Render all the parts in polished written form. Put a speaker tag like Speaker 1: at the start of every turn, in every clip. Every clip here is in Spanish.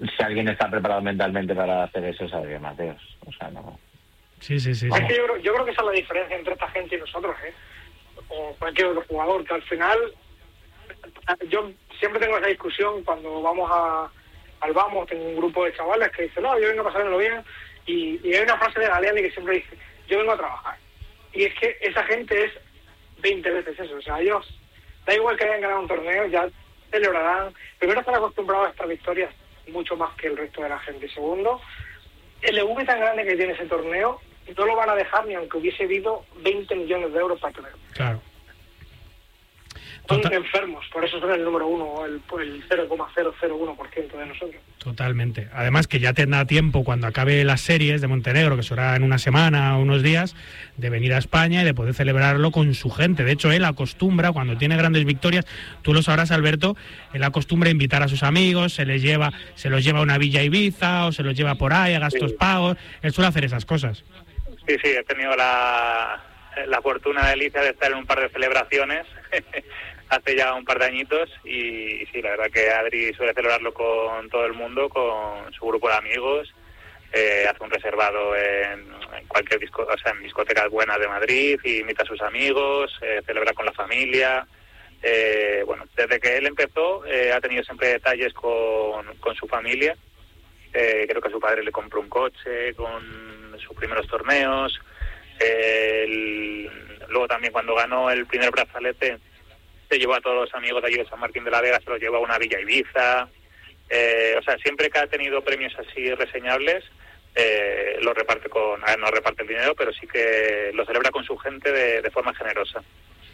Speaker 1: si alguien está preparado mentalmente para hacer eso, es Adrián Mateos. O sea, no.
Speaker 2: Sí.
Speaker 3: Es que yo creo que esa es la diferencia entre esta gente y nosotros, o cualquier otro jugador, que al final yo siempre tengo esa discusión cuando vamos al Vamos, tengo un grupo de chavales que dicen, no, yo vengo a pasármelo bien, y hay una frase de Galeani que siempre dice, yo vengo a trabajar. Y es que esa gente es 20 veces eso, o sea, ellos, da igual que hayan ganado un torneo, ya celebrarán. Primero, están acostumbrados a estas victorias mucho más que el resto de la gente. Y segundo, el EV tan grande que tiene ese torneo, no lo van a dejar ni aunque hubiese habido 20 millones de euros para tenerlo.
Speaker 2: Claro.
Speaker 3: Son enfermos, por eso son el número uno, el 0,001% de nosotros.
Speaker 2: Totalmente. Además que ya tendrá tiempo cuando acabe las series de Montenegro, que será en una semana o unos días, de venir a España y de poder celebrarlo con su gente. De hecho, él acostumbra, cuando tiene grandes victorias, tú lo sabrás, Alberto, él acostumbra a invitar a sus amigos, se los lleva a una villa Ibiza o se los lleva por ahí a gastos pagos. Él suele hacer esas cosas.
Speaker 4: Sí, he tenido la fortuna de Alicia de estar en un par de celebraciones hace ya un par de añitos y sí, la verdad que Adri suele celebrarlo con todo el mundo, con su grupo de amigos, hace un reservado en cualquier en discotecas buenas de Madrid y invita a sus amigos, celebra con la familia. Bueno, desde que él empezó ha tenido siempre detalles con su familia. Creo que a su padre le compró un coche con sus primeros torneos. Luego también cuando ganó el primer brazalete se llevó a todos los amigos de allí de San Martín de la Vega, se los llevó a una villa Ibiza. O sea, siempre que ha tenido premios así reseñables, lo reparte no reparte el dinero, pero sí que lo celebra con su gente de forma generosa.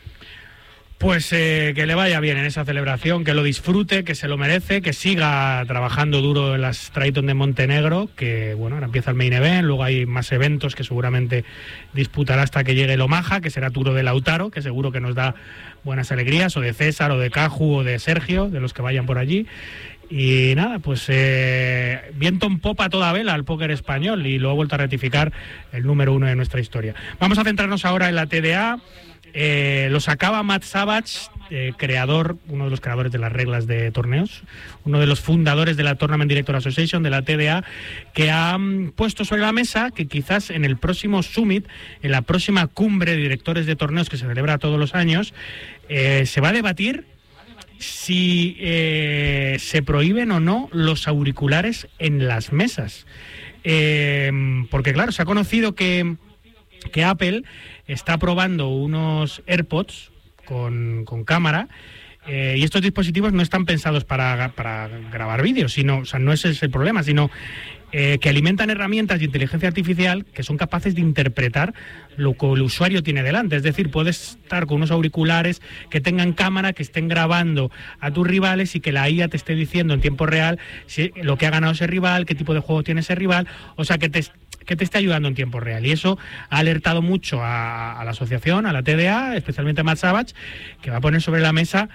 Speaker 2: Pues que le vaya bien en esa celebración, que lo disfrute, que se lo merece, que siga trabajando duro en las Triton de Montenegro, que bueno, ahora empieza el Main Event, luego hay más eventos que seguramente disputará hasta que llegue el Omaha, que será Tour de Lautaro, que seguro que nos da buenas alegrías, o de César, o de Caju, o de Sergio, de los que vayan por allí. Y nada, pues viento en popa a toda vela al póker español y lo ha vuelto a ratificar el número 1 de nuestra historia. Vamos a centrarnos ahora en la TDA. Lo sacaba Matt Savage, uno de los creadores de las reglas de torneos, uno de los fundadores de la Tournament Director Association, de la TDA, que ha puesto sobre la mesa que quizás en el próximo Summit, en la próxima cumbre de directores de torneos que se celebra todos los años, se va a debatir si se prohíben o no los auriculares en las mesas. Porque claro, se ha conocido que Apple está probando unos AirPods con cámara y estos dispositivos no están pensados para grabar vídeos, sino, o sea, no ese es el problema, sino que alimentan herramientas de inteligencia artificial que son capaces de interpretar lo que el usuario tiene delante. Es decir, puedes estar con unos auriculares que tengan cámara, que estén grabando a tus rivales y que la IA te esté diciendo en tiempo real lo que ha ganado ese rival, qué tipo de juego tiene ese rival, o sea, que te esté ayudando en tiempo real. Y eso ha alertado mucho a la asociación, a la TDA, especialmente a Matt Savage, que va a poner sobre la mesa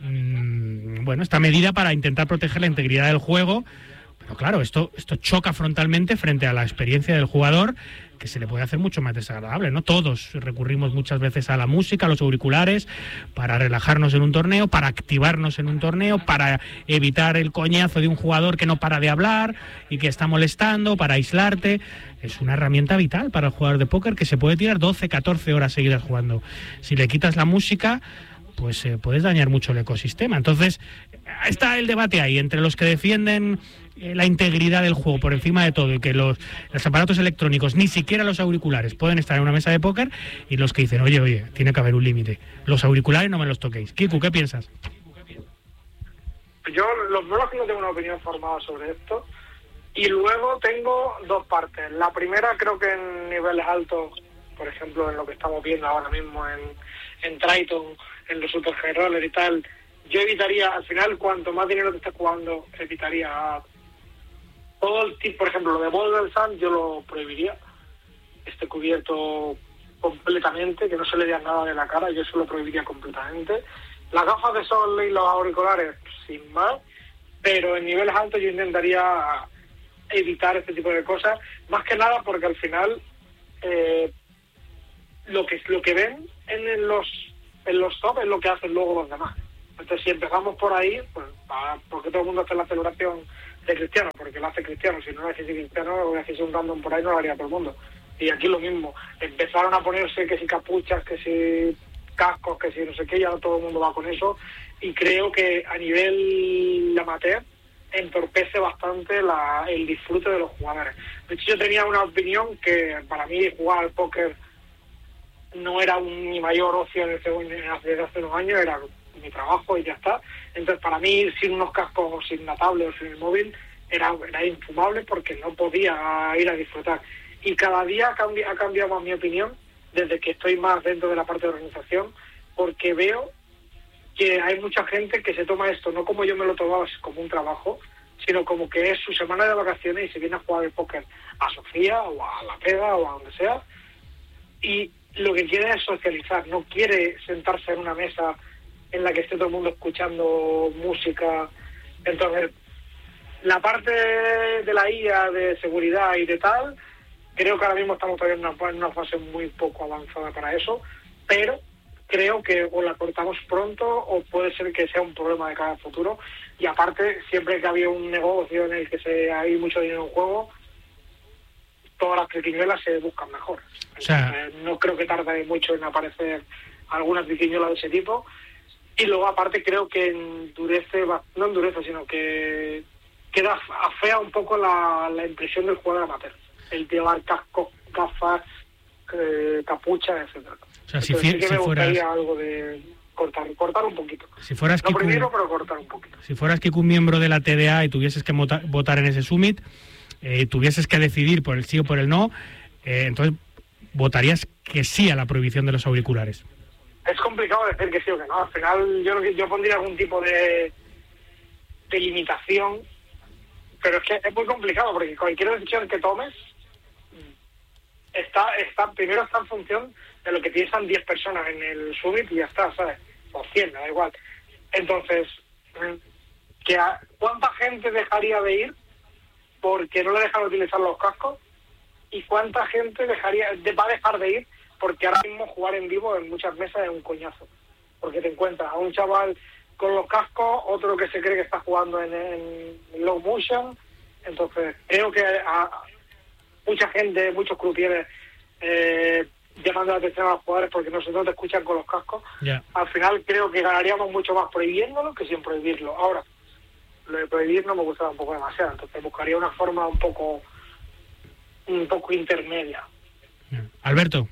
Speaker 2: esta medida para intentar proteger la integridad del juego. Pero claro, esto choca frontalmente frente a la experiencia del jugador, que se le puede hacer mucho más desagradable, ¿no? Todos recurrimos muchas veces a la música, a los auriculares, para relajarnos en un torneo, para activarnos en un torneo, para evitar el coñazo de un jugador que no para de hablar y que está molestando, para aislarte. Es una herramienta vital para el jugador de póker que se puede tirar 12, 14 horas seguidas jugando. Si le quitas la música, pues puedes dañar mucho el ecosistema. Entonces, está el debate ahí entre los que defienden la integridad del juego por encima de todo y que los aparatos electrónicos, ni siquiera los auriculares, pueden estar en una mesa de póker, y los que dicen, oye, tiene que haber un límite. Los auriculares no me los toquéis. Kiku, ¿qué piensas?
Speaker 3: Yo, los verdad que no tengo una opinión formada sobre esto, y luego tengo dos partes. La primera, creo que en niveles altos, por ejemplo, en lo que estamos viendo ahora mismo en Triton, en los Super High Roller y tal, yo evitaría, al final, cuanto más dinero te estés jugando, evitaría todo el tipo, por ejemplo, lo de Ball del Sun, yo lo prohibiría, esté cubierto completamente, que no se le vea nada de la cara, yo eso lo prohibiría completamente. Las gafas de sol y los auriculares, sin más, pero en niveles altos yo intentaría evitar este tipo de cosas, más que nada porque al final lo que ven en los top es lo que hacen luego los demás. Entonces, si empezamos por ahí, pues porque todo el mundo hace la celebración de Cristiano, porque lo hace Cristiano. Si no lo hace Cristiano, lo hace un random por ahí, no lo haría todo el mundo. Y aquí lo mismo, empezaron a ponerse que si capuchas, que si cascos, que si no sé qué, ya todo el mundo va con eso, y creo que a nivel amateur entorpece bastante el disfrute de los jugadores. De hecho, yo tenía una opinión que para mí jugar al póker no era mi mayor ocio desde hace unos años, era mi trabajo y ya está. Entonces, para mí ir sin unos cascos, o sin una tablet o sin el móvil era infumable, porque no podía ir a disfrutar. Y cada día ha cambiado más mi opinión desde que estoy más dentro de la parte de organización, porque veo que hay mucha gente que se toma esto no como yo me lo tomaba, como un trabajo, sino como que es su semana de vacaciones y se viene a jugar al póker a Sofía o a La Pega o a donde sea, y lo que quiere es socializar, no quiere sentarse en una mesa en la que esté todo el mundo escuchando música. Entonces, la parte de la IA, de seguridad y de tal, creo que ahora mismo estamos todavía en una fase muy poco avanzada para eso, pero creo que o la cortamos pronto o puede ser que sea un problema de cara al futuro. Y aparte, siempre que había un negocio en el que hay mucho dinero en juego, todas las triquiñuelas se buscan mejor.
Speaker 2: O sea,
Speaker 3: no creo que tarde mucho en aparecer alguna triquiñuela de ese tipo. Y luego, aparte, creo que no endurece, sino que queda afea un poco la impresión del jugador amateur. El llevar cascos, gafas, capucha, etcétera.
Speaker 2: O sea,
Speaker 3: sí que me gustaría algo de cortar un poquito.
Speaker 2: Si fueras
Speaker 3: no primero, pero cortar un poquito.
Speaker 2: Si fueras Kiku miembro de la TDA y tuvieses que votar en ese summit, tuvieses que decidir por el sí o por el no, entonces votarías que sí a la prohibición de los auriculares.
Speaker 3: Es complicado decir que sí o que no. Al final yo pondría algún tipo de limitación, pero es que es muy complicado, porque cualquier decisión que tomes primero está en función de lo que piensan 10 personas en el summit y ya está, ¿sabes? O 100, da igual. Entonces, ¿cuánta gente dejaría de ir porque no le dejan utilizar los cascos? ¿Y cuánta gente va a dejar de ir porque ahora mismo jugar en vivo en muchas mesas es un coñazo? Porque te encuentras a un chaval con los cascos, otro que se cree que está jugando en low motion. Entonces, creo que a mucha gente, muchos croupiers llamando la atención a los jugadores porque no te escuchan con los cascos.
Speaker 2: Yeah.
Speaker 3: Al final creo que ganaríamos mucho más prohibiéndolo que sin prohibirlo. Ahora, lo de prohibir no me gusta un poco demasiado, entonces buscaría una forma un poco intermedia.
Speaker 2: Yeah. Alberto.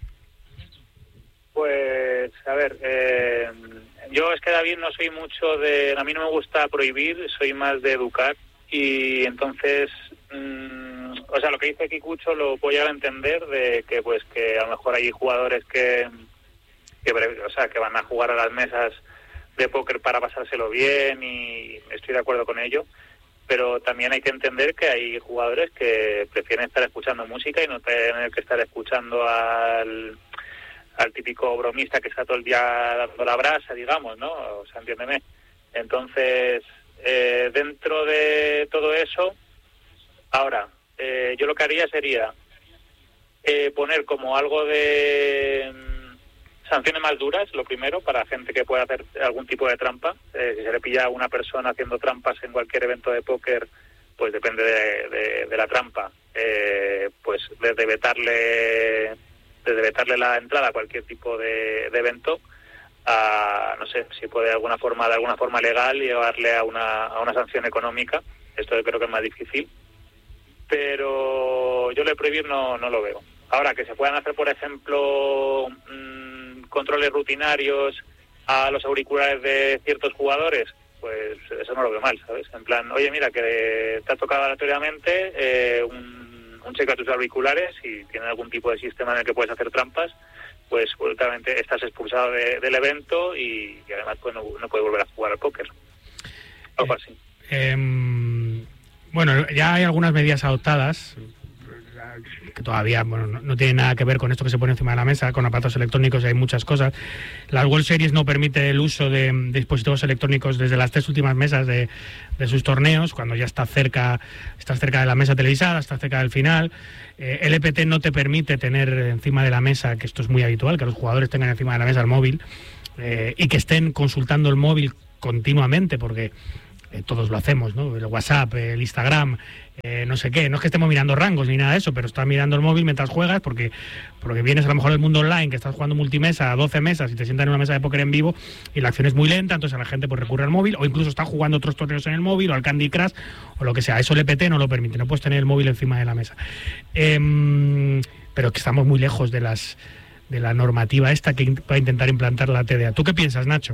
Speaker 4: Pues, a ver, yo es que, David, no soy mucho a mí no me gusta prohibir, soy más de educar, y entonces, o sea, lo que dice Kikucho lo puedo llegar a entender, de que pues que a lo mejor hay jugadores que van a jugar a las mesas de póker para pasárselo bien, y estoy de acuerdo con ello, pero también hay que entender que hay jugadores que prefieren estar escuchando música y no tener que estar escuchando al típico bromista que está todo el día dando la brasa, digamos, ¿no? O sea, entiéndeme. Entonces, dentro de todo eso, ahora, yo lo que haría sería poner como algo de sanciones más duras, lo primero, para gente que pueda hacer algún tipo de trampa. Si se le pilla a una persona haciendo trampas en cualquier evento de póker, pues depende de la trampa, pues desde vetarle la entrada a cualquier tipo de evento, a, no sé, si puede de alguna forma legal llevarle a una sanción económica. Esto yo creo que es más difícil, pero yo lo de prohibir no lo veo. Ahora, que se puedan hacer, por ejemplo, controles rutinarios a los auriculares de ciertos jugadores, pues eso no lo veo mal, ¿sabes? En plan, oye, mira, que te ha tocado aleatoriamente un cheque a tus auriculares, y tienen algún tipo de sistema en el que puedes hacer trampas, pues últimamente estás expulsado del evento y además pues no puedes volver a jugar al póker. Algo así.
Speaker 2: Bueno, ya hay algunas medidas adoptadas que todavía no tienen nada que ver con esto que se pone encima de la mesa, con aparatos electrónicos, y hay muchas cosas. La World Series no permite el uso de dispositivos electrónicos desde las 3 últimas mesas de sus torneos, cuando ya estás cerca de la mesa televisada, estás cerca del final. El EPT no te permite tener encima de la mesa, que esto es muy habitual, que los jugadores tengan encima de la mesa el móvil, y que estén consultando el móvil continuamente, porque todos lo hacemos, ¿no? El WhatsApp, el Instagram, no sé qué, no es que estemos mirando rangos ni nada de eso, pero estás mirando el móvil mientras juegas porque vienes a lo mejor del mundo online, que estás jugando multimesa, 12 mesas y te sientas en una mesa de póker en vivo y la acción es muy lenta, entonces a la gente pues recurre al móvil, o incluso está jugando otros torneos en el móvil o al Candy Crush o lo que sea. Eso el EPT no lo permite, no puedes tener el móvil encima de la mesa. Pero que estamos muy lejos de la normativa esta que va a intentar implantar la TDA. ¿Tú qué piensas, Nacho?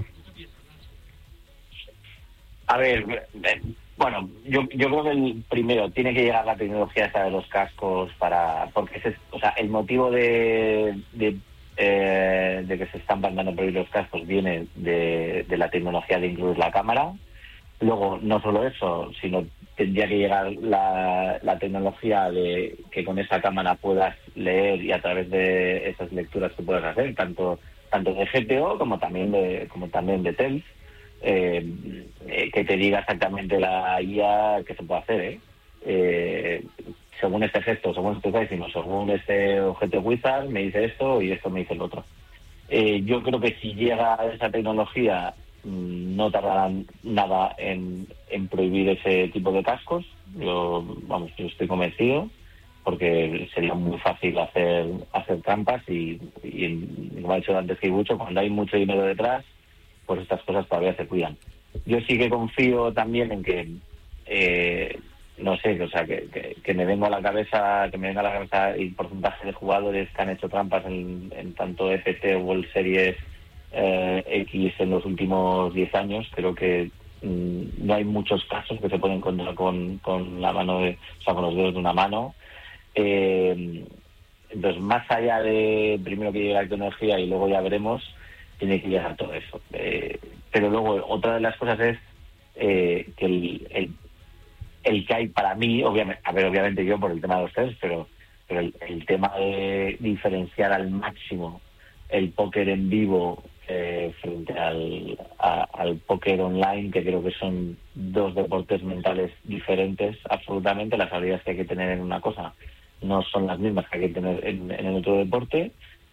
Speaker 1: A ver, bueno, yo creo que primero tiene que llegar la tecnología esta de los cascos porque el motivo de que se están mandando a prohibir los cascos viene de la tecnología de incluir la cámara. Luego, no solo eso, sino tendría que llegar la tecnología de que con esa cámara puedas leer, y a través de esas lecturas que puedas hacer, tanto de GPO como también de TELS, que te diga exactamente la IA que se puede hacer, según este gesto, según este décimo, según este objeto wizard, me dice esto y esto me dice el otro. Yo creo que si llega esa tecnología, no tardarán nada en prohibir ese tipo de cascos. Yo estoy convencido, porque sería muy fácil hacer trampas y como ha dicho antes Kibucho, cuando hay mucho dinero detrás, pues estas cosas todavía se cuidan. Yo sí que confío también en que no sé, o sea, que me venga a la cabeza el porcentaje de jugadores que han hecho trampas en tanto EPT o World Series X en los últimos 10 años. Creo que no hay muchos casos que se pueden encontrar con la mano con los dedos de una mano. Entonces, más allá de primero que llegue la tecnología y luego ya veremos, tiene que llegar todo eso. Pero luego, otra de las cosas es que el que hay para mí, obviamente yo por el tema de los test, pero el tema de diferenciar al máximo el póker en vivo frente al póker online, que creo que son dos deportes mentales diferentes absolutamente. Las habilidades que hay que tener en una cosa no son las mismas que hay que tener en el otro deporte,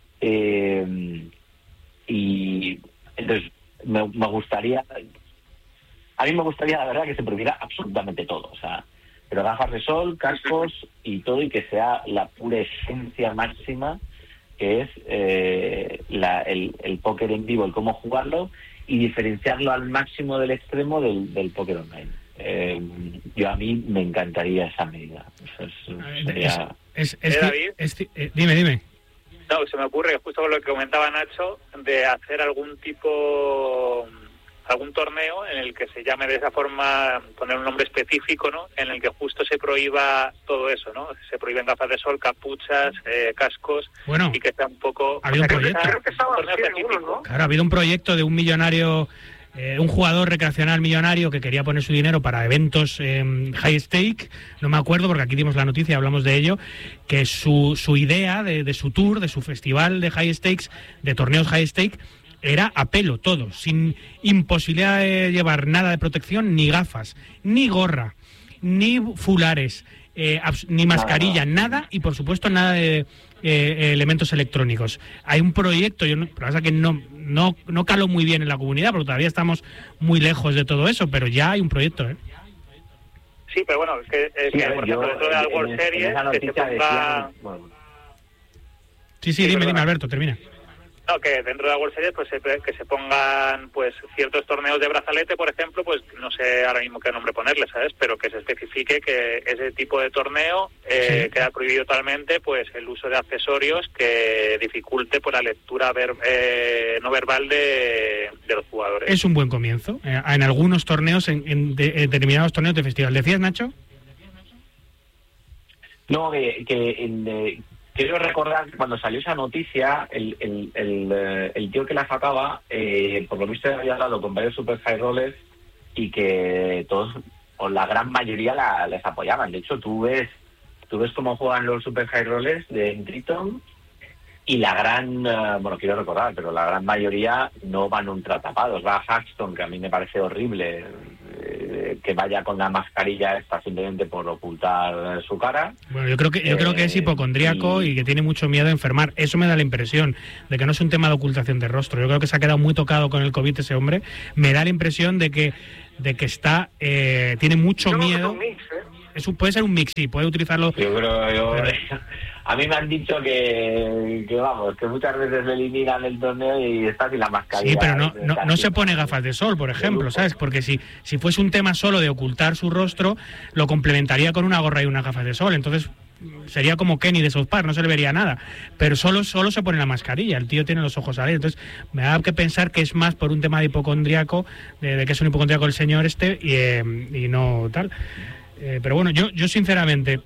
Speaker 1: y entonces me gustaría la verdad que se prohibiera absolutamente todo, o sea, pero gafas de sol, cascos y todo, y que sea la pura esencia máxima que es el póker en vivo, el cómo jugarlo, y diferenciarlo al máximo del extremo del póker online. A mí me encantaría esa medida.
Speaker 2: Dime.
Speaker 4: No, se me ocurre justo con lo que comentaba Nacho, de hacer algún torneo en el que se llame de esa forma, poner un nombre específico, ¿no? En el que justo se prohíba todo eso, ¿no? Se prohíben gafas de sol, capuchas, cascos,
Speaker 2: bueno,
Speaker 4: y que sea un poco...
Speaker 2: Ha habido un proyecto. Claro, ha habido un proyecto de un millonario, un jugador recreacional millonario que quería poner su dinero para eventos high stake, no me acuerdo porque aquí dimos la noticia, hablamos de ello, que su idea de su tour, de su festival de high stakes, de torneos high stake, era a pelo todo, sin imposibilidad de llevar nada de protección, ni gafas, ni gorra, ni fulares, ni mascarilla, nada, y por supuesto nada de elementos electrónicos. Hay un proyecto, lo que pasa es que no caló muy bien en la comunidad, porque todavía estamos muy lejos de todo eso, pero ya hay un proyecto, ¿eh?
Speaker 4: Sí, pero bueno, por ejemplo, dentro de la World Series, que se ponga...
Speaker 2: Sí, dime, Alberto, termina.
Speaker 4: No, que dentro de la World Series pues que se pongan pues ciertos torneos de brazalete, por ejemplo, pues no sé ahora mismo qué nombre ponerle, ¿sabes? Pero que se especifique que ese tipo de torneo queda prohibido totalmente pues el uso de accesorios que dificulte por la lectura no verbal de los jugadores.
Speaker 2: Es un buen comienzo. En algunos torneos, en determinados torneos de festival. ¿Decías, Nacho?
Speaker 1: No, quiero recordar que cuando salió esa noticia, el tío que la sacaba, por lo visto había hablado con varios super high rollers y que todos, o la gran mayoría, les apoyaban. De hecho, tú ves cómo juegan los super high rollers de Triton, y la gran, quiero recordar, pero la gran mayoría no van ultra tapados. Va a Haxton, que a mí me parece horrible, que vaya con la mascarilla esta simplemente por ocultar su cara.
Speaker 2: Bueno, yo creo que es hipocondríaco y que tiene mucho miedo a enfermar. Eso me da la impresión de que no es un tema de ocultación de rostro. Yo creo que se ha quedado muy tocado con el COVID ese hombre. Me da la impresión de que está tiene mucho miedo. Eso puede ser un mix, sí, puede utilizarlo.
Speaker 1: A mí me han dicho que vamos, que muchas veces le eliminan el torneo y está sin la mascarilla.
Speaker 2: Sí, pero no se pone gafas de sol, por ejemplo, ¿sabes? Porque si fuese un tema solo de ocultar su rostro, lo complementaría con una gorra y unas gafas de sol. Entonces sería como Kenny de South Park, no se le vería nada. Pero solo se pone la mascarilla, el tío tiene los ojos al aire. Entonces me da que pensar que es más por un tema de hipocondriaco, de que es un hipocondriaco el señor este y no tal. Pero bueno, yo sinceramente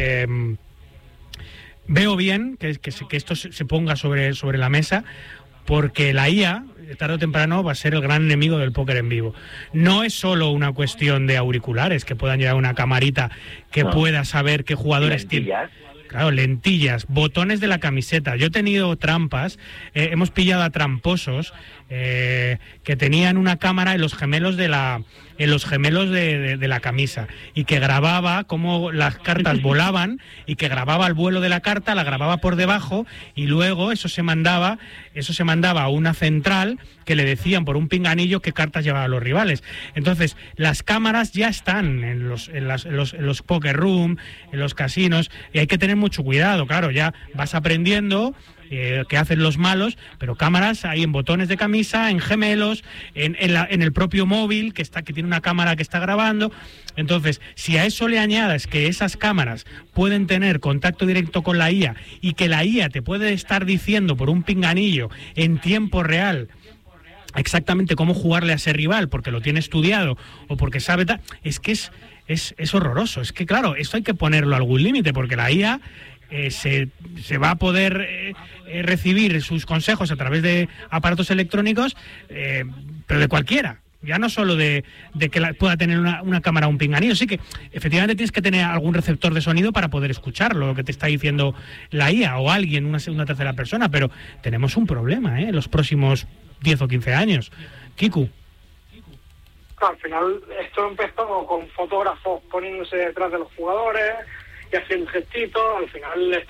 Speaker 2: veo bien que esto se ponga sobre la mesa, porque la IA, tarde o temprano, va a ser el gran enemigo del póker en vivo. No es solo una cuestión de auriculares, que puedan llevar una camarita que pueda saber qué jugadores tienen. Claro, lentillas, botones de la camiseta. Yo he tenido trampas, hemos pillado a tramposos que tenían una cámara en los gemelos de la camisa y que grababa cómo las cartas volaban y que grababa el vuelo de la carta, la grababa por debajo y luego eso se mandaba a una central que le decían por un pinganillo qué cartas llevaban los rivales. Entonces, las cámaras ya están en los poker room, en los casinos, y hay que tener mucho cuidado. Claro, ya vas aprendiendo que hacen los malos, pero cámaras hay en botones de camisa, en gemelos, en el propio móvil que tiene una cámara que está grabando. Entonces, si a eso le añades que esas cámaras pueden tener contacto directo con la IA y que la IA te puede estar diciendo por un pinganillo en tiempo real exactamente cómo jugarle a ese rival porque lo tiene estudiado o porque sabe es que es horroroso. Es que claro, esto hay que ponerlo a algún límite, porque la IA se va a poder recibir sus consejos a través de aparatos electrónicos, pero de cualquiera, ya no solo de que pueda tener una cámara o un pinganillo. Sí que efectivamente tienes que tener algún receptor de sonido para poder escucharlo, lo que te está diciendo la IA o alguien, una segunda o tercera persona, pero tenemos un problema en los próximos 10 o 15 años. Kiku.
Speaker 3: Al final esto empezó con fotógrafos poniéndose detrás de los jugadores y haciendo gestitos. Al final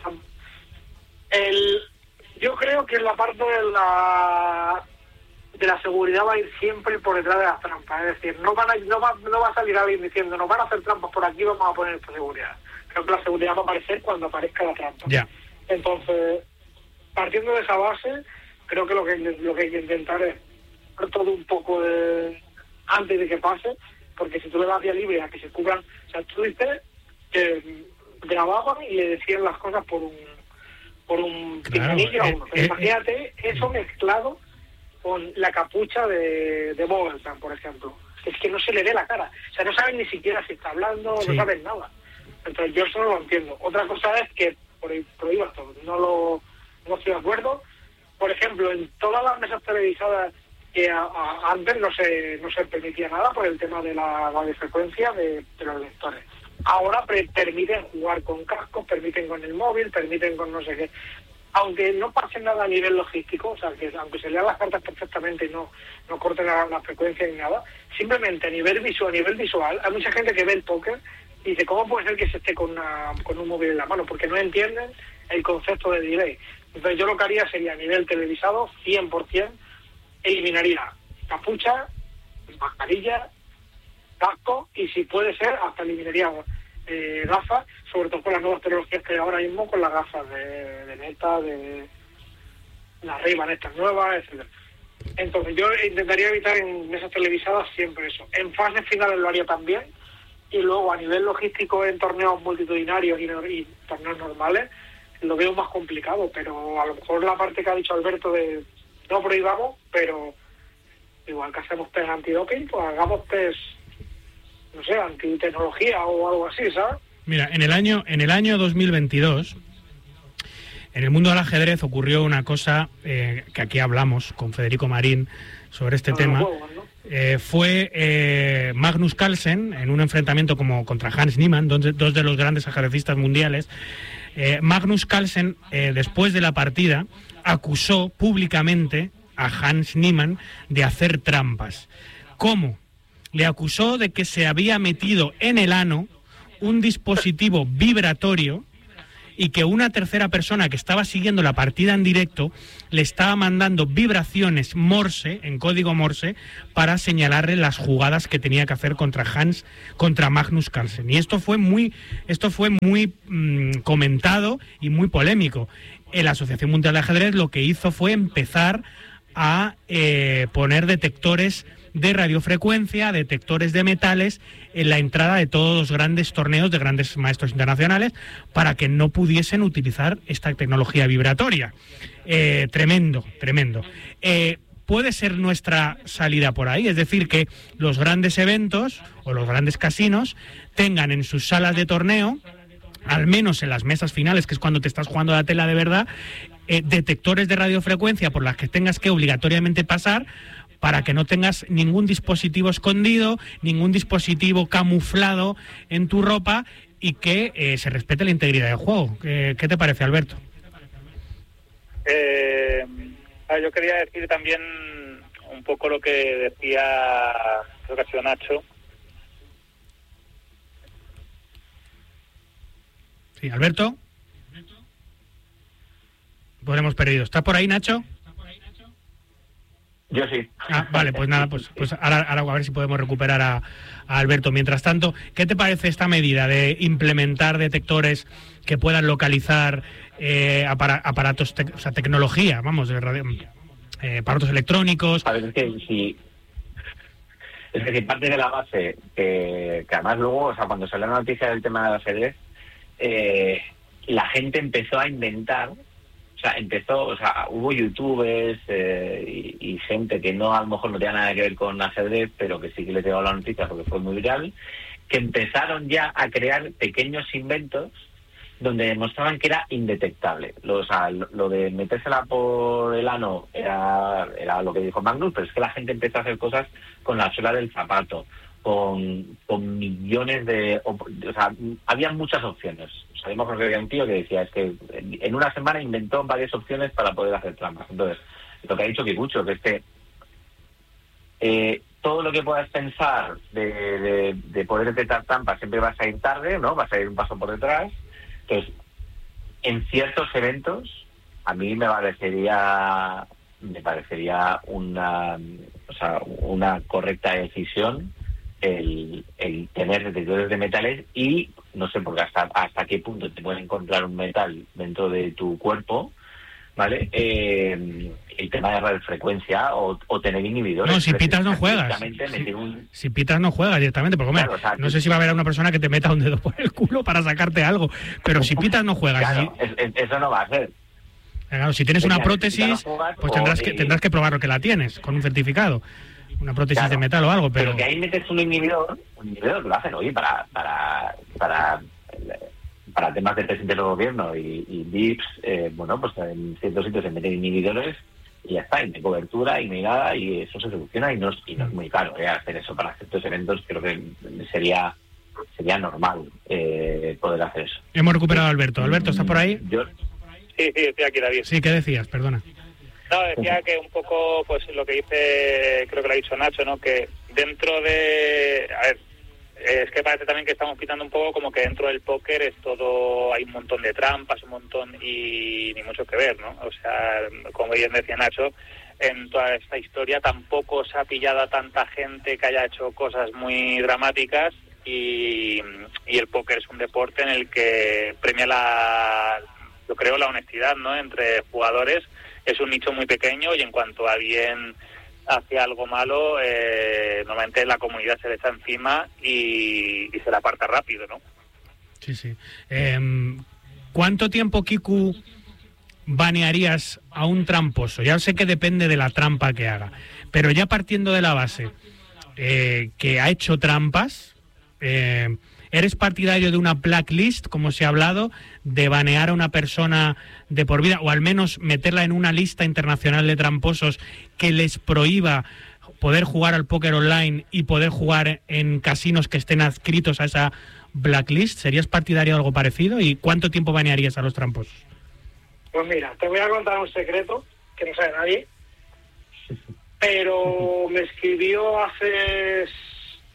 Speaker 3: yo creo que la parte de la seguridad va a ir siempre por detrás de las trampas. Es decir, no va a salir alguien diciendo nos van a hacer trampas por aquí, vamos a poner esta seguridad. Creo que la seguridad va a aparecer cuando aparezca la trampa.
Speaker 2: Yeah.
Speaker 3: Entonces, partiendo de esa base, creo que lo que hay que intentar es hacer todo un poco antes de que pase, porque si tú le das vía libre a que se cubran, o sea, tú dices que grababan y le decían las cosas por un pinganillo a uno. Pero imagínate eso mezclado con la capucha de Bogelsang, por ejemplo. Es que no se le ve la cara. O sea, no saben ni siquiera si está hablando, no saben nada. Entonces yo eso no lo entiendo. Otra cosa es que prohíbas todo. No estoy de acuerdo. Por ejemplo, en todas las mesas televisadas que antes no se permitía nada por el tema de la radiofrecuencia de los lectores. Ahora permiten jugar con cascos, permiten con el móvil, permiten con no sé qué. Aunque no pase nada a nivel logístico, o sea, que aunque se lean las cartas perfectamente y no corten la frecuencia ni nada, simplemente a nivel visual, hay mucha gente que ve el póker y dice, ¿cómo puede ser que se esté con un móvil en la mano? Porque no entienden el concepto de delay. Entonces yo lo que haría sería a nivel televisado, 100%, eliminaría capucha, mascarilla, casco y si puede ser hasta eliminaría gafas, sobre todo con las nuevas tecnologías que hay ahora mismo, con las gafas de Meta, de las Ray-Ban estas nuevas, etcétera. Entonces yo intentaría evitar en mesas televisadas siempre eso. En fases finales lo haría también, y luego a nivel logístico en torneos multitudinarios y torneos normales lo veo más complicado, pero a lo mejor la parte que ha dicho Alberto de no prohibamos, pero igual que hacemos test antidoping, pues hagamos test, no sé, antitecnología o algo así, ¿sabes?
Speaker 2: Mira, en el año 2022, en el mundo del ajedrez ocurrió una cosa que aquí hablamos con Federico Marín sobre este tema.
Speaker 3: Juegos, ¿no?
Speaker 2: Fue Magnus Carlsen en un enfrentamiento contra Hans Niemann, dos de los grandes ajedrecistas mundiales. Magnus Carlsen, después de la partida, acusó públicamente a Hans Niemann de hacer trampas. ¿Cómo? le acusó de que se había metido en el ano un dispositivo vibratorio y que una tercera persona que estaba siguiendo la partida en directo le estaba mandando vibraciones Morse, en código Morse, para señalarle las jugadas que tenía que hacer contra Magnus Carlsen. Y esto fue muy comentado y muy polémico. La Asociación Mundial de Ajedrez lo que hizo fue empezar a poner detectores de radiofrecuencia, detectores de metales en la entrada de todos los grandes torneos de grandes maestros internacionales para que no pudiesen utilizar esta tecnología vibratoria. Tremendo. Puede ser nuestra salida por ahí, es decir, que los grandes eventos o los grandes casinos tengan en sus salas de torneo, al menos en las mesas finales, que es cuando te estás jugando la tela de verdad, detectores de radiofrecuencia por las que tengas que obligatoriamente pasar, para que no tengas ningún dispositivo escondido, ningún dispositivo camuflado en tu ropa y que se respete la integridad del juego. ¿Qué te parece, Alberto?
Speaker 4: Yo quería decir también un poco lo que decía, creo que ha sido Nacho.
Speaker 2: Sí, Alberto. Pues lo hemos perdido. ¿Está por ahí, Nacho?
Speaker 1: Yo sí.
Speaker 2: Vale, pues nada, pues ahora a ver si podemos recuperar a Alberto. Mientras tanto, ¿qué te parece esta medida de implementar detectores que puedan localizar aparatos, tecnología, vamos, aparatos electrónicos?
Speaker 1: A ver, es que si parte de la base que además luego, o sea, cuando salió la noticia del tema del ajedrez, la gente empezó a inventar. Hubo youtubers y gente que no, a lo mejor no tenía nada que ver con ajedrez, pero que sí que les llegó la noticia porque fue muy viral, que empezaron ya a crear pequeños inventos donde demostraban que era indetectable. Lo de metérsela por el ano era lo que dijo Magnus, pero es que la gente empezó a hacer cosas con la suela del zapato, con millones de... había muchas opciones. Sabemos que había un tío que decía, es que en una semana inventó varias opciones para poder hacer trampas. Entonces, lo que ha dicho Kikucho, que es que todo lo que puedas pensar de poder detectar trampas siempre vas a ir tarde, ¿no? Vas a ir un paso por detrás. Entonces, en ciertos eventos, a mí me parecería una correcta decisión el tener detectores de metales y no sé porque hasta qué punto te puede encontrar un metal dentro de tu cuerpo, ¿vale? El tema de radiofrecuencia o tener inhibidores.
Speaker 2: No, si pitas no juegas. Si pitas no juegas directamente, porque claro, no sé si va a haber a una persona que te meta un dedo por el culo para sacarte algo, pero si pitas no juegas.
Speaker 1: Claro, eso no va a ser.
Speaker 2: Claro, si tienes una prótesis, pues tendrás que probar que la tienes con un certificado. Una prótesis de metal o algo, pero
Speaker 1: que ahí metes un inhibidor que lo hacen, oye, para temas de presidente del gobierno y VIPs, pues en ciertos sitios se meten inhibidores y ya está, y de cobertura y no hay nada, y eso se soluciona y no es muy caro hacer eso para ciertos eventos. Creo que sería normal poder hacer eso.
Speaker 2: Hemos recuperado a Alberto. Alberto, ¿estás por ahí?
Speaker 4: Sí, estoy aquí, David.
Speaker 2: Sí, ¿qué decías? Perdona.
Speaker 4: No, decía que un poco, pues lo que dice, creo que lo ha dicho Nacho, ¿no? Que dentro de... A ver, es que parece también que estamos quitando un poco como que dentro del póker es todo... Hay un montón de trampas, un montón... Y ni mucho que ver, ¿no? O sea, como bien decía Nacho, en toda esta historia tampoco se ha pillado a tanta gente que haya hecho cosas muy dramáticas y el póker es un deporte en el que premia la honestidad, ¿no? Entre jugadores. Es un nicho muy pequeño y en cuanto alguien hace algo malo, normalmente la comunidad se le echa encima y se la aparta rápido, ¿no?
Speaker 2: Sí. ¿Cuánto tiempo, Kiku, banearías a un tramposo? Ya sé que depende de la trampa que haga, pero ya partiendo de la base que ha hecho trampas, ¿eres partidario de una blacklist, como se ha hablado, de banear a una persona de por vida, o al menos meterla en una lista internacional de tramposos que les prohíba poder jugar al póker online y poder jugar en casinos que estén adscritos a esa blacklist? ¿Serías partidario de algo parecido? ¿Y cuánto tiempo banearías a los tramposos?
Speaker 3: Pues mira, te voy a contar un secreto que no sabe nadie, pero me escribió hace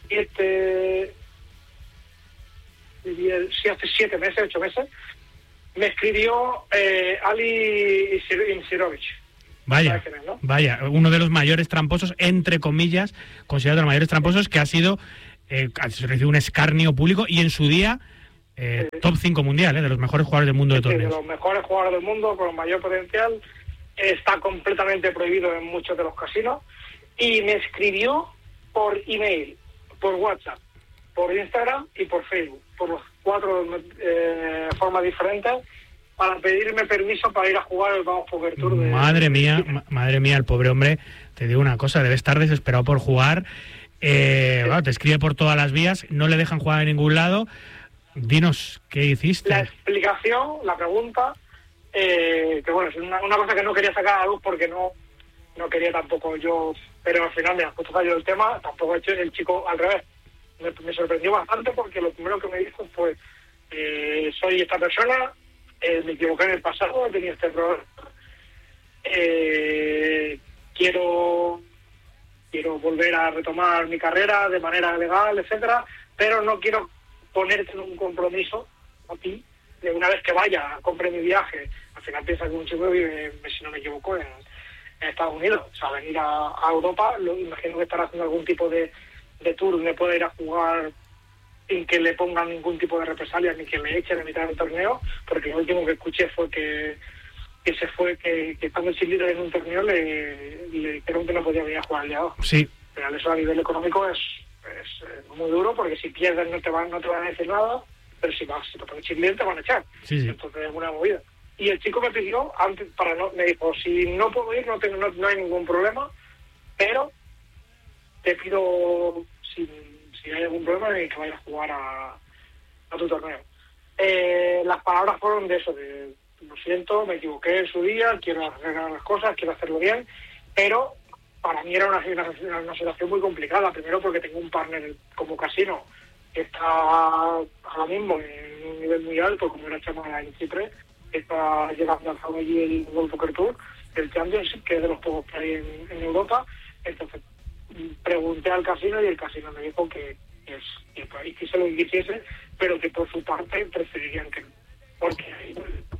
Speaker 3: hace 7 meses, 8 meses, me escribió Ali Insirovic.
Speaker 2: Vaya,
Speaker 3: ¿no?
Speaker 2: Vaya, uno de los mayores tramposos, entre comillas, considerado de los mayores tramposos, que ha sido, recibido un escarnio público y en su día top 5 mundial, de los mejores jugadores del mundo de torneos.
Speaker 3: De los mejores jugadores del mundo, con mayor potencial, está completamente prohibido en muchos de los casinos, y me escribió por email, por WhatsApp, por Instagram y por Facebook, por los 4 formas diferentes, para pedirme permiso para ir a jugar el Vamos Poker Tour.
Speaker 2: Madre mía, el pobre hombre, te digo una cosa, debe estar desesperado por jugar. Bueno, te escribe por todas las vías, no le dejan jugar en ningún lado. Dinos, ¿qué hiciste?
Speaker 3: La explicación, la pregunta, que bueno, es una cosa que no quería sacar a la luz porque no quería tampoco yo, pero al final, mira, justo salió el tema, tampoco he hecho el chico al revés. Me sorprendió bastante porque lo primero que me dijo fue, soy esta persona, me equivoqué en el pasado, he tenido este problema, quiero volver a retomar mi carrera de manera legal, etcétera, pero no quiero ponerte en un compromiso a ti, de una vez que vaya, compre mi viaje. Al final piensa que un chico vive, si no me equivoco, en Estados Unidos, o sea, venir a Europa, imagino que estará haciendo algún tipo de tour donde pueda ir a jugar sin que le pongan ningún tipo de represalias ni que le echen a mitad del torneo, porque lo último que escuché fue que estando sin líder en un torneo le dijeron que no podía venir a jugar al día 2.
Speaker 2: Sí.
Speaker 3: Pero eso a nivel económico es muy duro, porque si pierdes no te van a decir nada, pero si te pones sin líder te van a echar.
Speaker 2: Sí.
Speaker 3: Entonces es una movida. Y el chico me pidió, antes me dijo, si no puedo ir no hay ningún problema, pero te pido, si hay algún problema, que vayas a jugar a tu torneo. Las palabras fueron de eso, de lo siento, me equivoqué en su día, quiero arreglar las cosas, quiero hacerlo bien, pero para mí era una situación muy complicada. Primero porque tengo un partner como casino que está ahora mismo en un nivel muy alto, como era Chamara en Chipre, que está llegando al allí el World Poker Tour, el Championship, que es de los pocos que hay en Europa. Entonces pregunté al casino y el casino me dijo que hiciese lo que quisiese, pero que por su parte preferirían que no, porque hay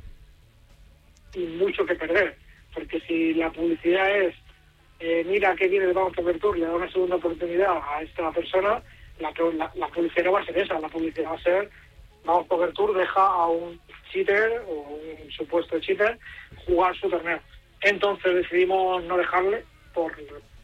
Speaker 3: mucho que perder, porque si la publicidad es mira que viene el Vamos Poker Tour, le da una segunda oportunidad a esta persona, la publicidad no va a ser esa, la publicidad va a ser Vamos Poker Tour deja a un cheater o un supuesto cheater jugar su torneo. Entonces decidimos no dejarle por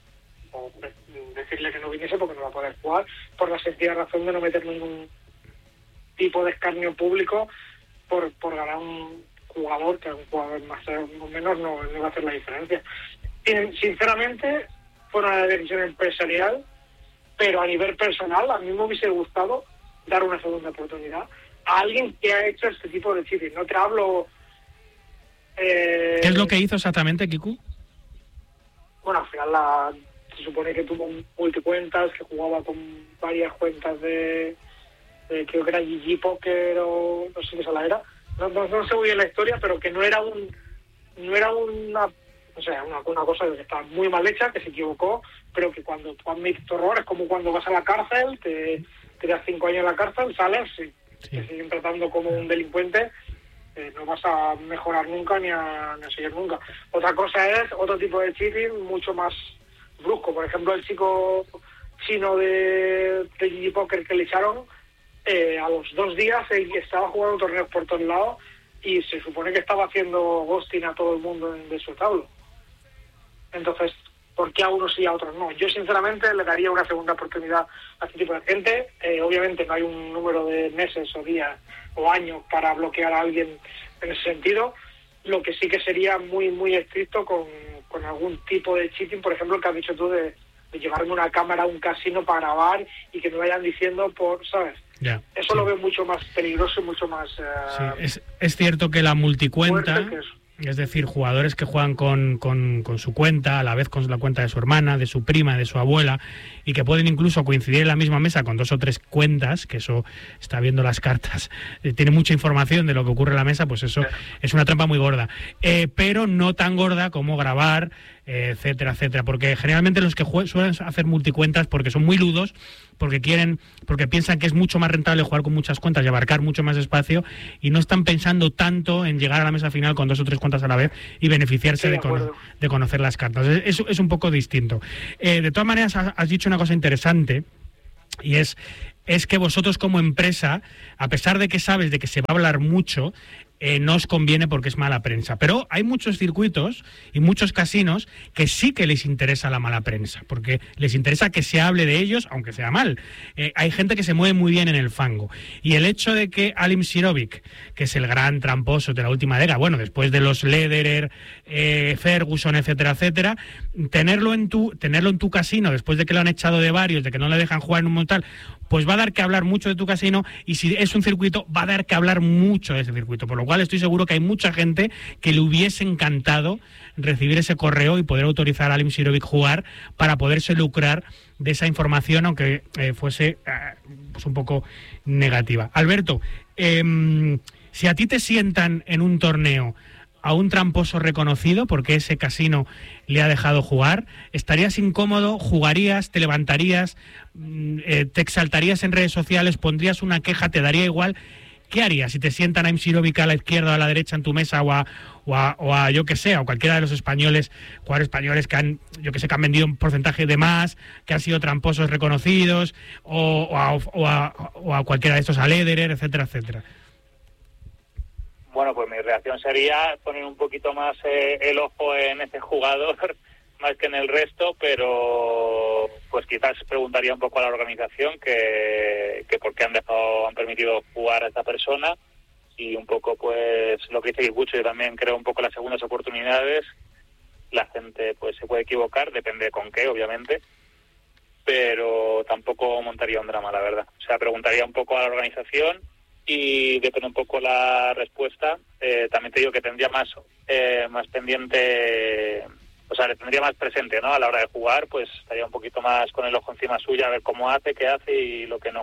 Speaker 3: decirle que no viniese porque no va a poder jugar, por la sencilla razón de no meter ningún tipo de escarnio público por ganar un jugador, que un jugador más o menos no va a hacer la diferencia. Y, sinceramente fue una decisión empresarial, pero a nivel personal a mí me hubiese gustado dar una segunda oportunidad a alguien que ha hecho este tipo de cheating. No te hablo...
Speaker 2: ¿Qué es lo que hizo exactamente, Kiku?
Speaker 3: Bueno, al final se supone que tuvo multicuentas, que jugaba con varias cuentas de creo que era GG Poker o no sé qué sala era. No sé muy bien la historia, pero que no era una, o sea, una cosa que está muy mal hecha, que se equivocó, pero que cuando tú admites tu error es como cuando vas a la cárcel, te das 5 años en la cárcel, sales y te siguen tratando como un delincuente, no vas a mejorar nunca ni a seguir nunca. Otra cosa es otro tipo de cheating mucho más brusco. Por ejemplo, el chico chino de GG Poker que le echaron, a los 2 días él estaba jugando torneos por todos lados y se supone que estaba haciendo ghosting a todo el mundo de su tablo. Entonces, ¿por qué a unos sí y a otros no? Yo sinceramente le daría una segunda oportunidad a este tipo de gente. Obviamente no hay un número de meses o días o años para bloquear a alguien en ese sentido. Lo que sí que sería muy muy estricto con algún tipo de cheating, por ejemplo, el que has dicho tú de llevarme una cámara a un casino para grabar y que me vayan diciendo ¿sabes?
Speaker 2: Ya,
Speaker 3: eso sí. Lo veo mucho más peligroso y mucho más...
Speaker 2: sí, es cierto que la multicuenta, es decir, jugadores que juegan con su cuenta, a la vez con la cuenta de su hermana, de su prima, de su abuela, y que pueden incluso coincidir en la misma mesa con 2 o 3 cuentas, que eso está viendo las cartas, tiene mucha información de lo que ocurre en la mesa, pues eso es una trampa muy gorda. Pero no tan gorda como grabar etcétera, etcétera, porque generalmente los que suelen hacer multicuentas porque son muy ludos, porque piensan que es mucho más rentable jugar con muchas cuentas y abarcar mucho más espacio, y no están pensando tanto en llegar a la mesa final con 2 o 3 cuentas a la vez y beneficiarse de conocer las cartas. Es un poco distinto. De todas maneras, has dicho una cosa interesante, y es que vosotros como empresa, a pesar de que sabes de que se va a hablar mucho, no os conviene porque es mala prensa. Pero hay muchos circuitos y muchos casinos que sí que les interesa la mala prensa, porque les interesa que se hable de ellos, aunque sea mal. Hay gente que se mueve muy bien en el fango. Y el hecho de que Alim Sirovic, que es el gran tramposo de la última década, bueno, después de los Lederer, Ferguson, etcétera, etcétera, tenerlo en tu casino, después de que lo han echado de varios, de que no le dejan jugar en un montal, pues va a dar que hablar mucho de tu casino, y si es un circuito, va a dar que hablar mucho de ese circuito, por lo cual estoy seguro que hay mucha gente que le hubiese encantado recibir ese correo y poder autorizar a Alim Sirovic jugar para poderse lucrar de esa información, aunque fuese pues un poco negativa. Alberto, si a ti te sientan en un torneo a un tramposo reconocido porque ese casino le ha dejado jugar, ¿estarías incómodo? ¿Jugarías? ¿Te levantarías? ¿Te exaltarías en redes sociales? ¿Pondrías una queja? ¿Te daría igual? ¿Qué harías si te sientan a Sirovic a la izquierda o a la derecha en tu mesa, o a yo que sé, a cualquiera de los jugadores españoles que han vendido un porcentaje de más, que han sido tramposos reconocidos, o a cualquiera de estos, a Lederer, etcétera, etcétera?
Speaker 4: Bueno, pues mi reacción sería poner un poquito más el ojo en ese jugador más que en el resto, pero pues quizás preguntaría un poco a la organización que por qué han permitido jugar a esta persona, y un poco pues lo que dice Guicucho, yo también creo un poco las segundas oportunidades. La gente pues se puede equivocar, depende con qué, obviamente, pero tampoco montaría un drama, la verdad. O sea, preguntaría un poco a la organización y depende un poco la respuesta. También te digo que tendría más pendiente, o sea, le tendría más presente, ¿no? A la hora de jugar, pues estaría un poquito más con el ojo encima suya, a ver cómo hace, qué hace y lo que no.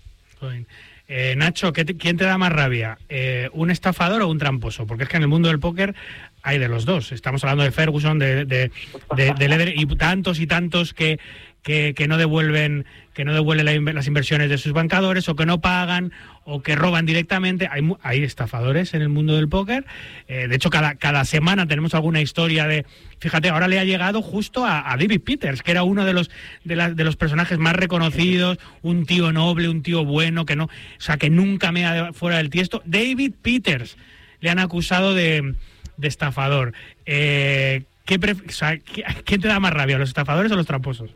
Speaker 2: Nacho, ¿quién te da más rabia? ¿Un estafador o un tramposo? Porque es que en el mundo del póker hay de los dos. Estamos hablando de Ferguson, de Lederer, y tantos que no devuelven las inversiones de sus bancadores, o que no pagan, o que roban directamente. Hay estafadores en el mundo del póker. De hecho, cada semana tenemos alguna historia de... Fíjate, ahora le ha llegado justo a David Peters, que era uno de los personajes más reconocidos, un tío noble, un tío bueno, que nunca mea fuera del tiesto. David Peters le han acusado de estafador. ¿Quién te da más rabia, los estafadores o los tramposos?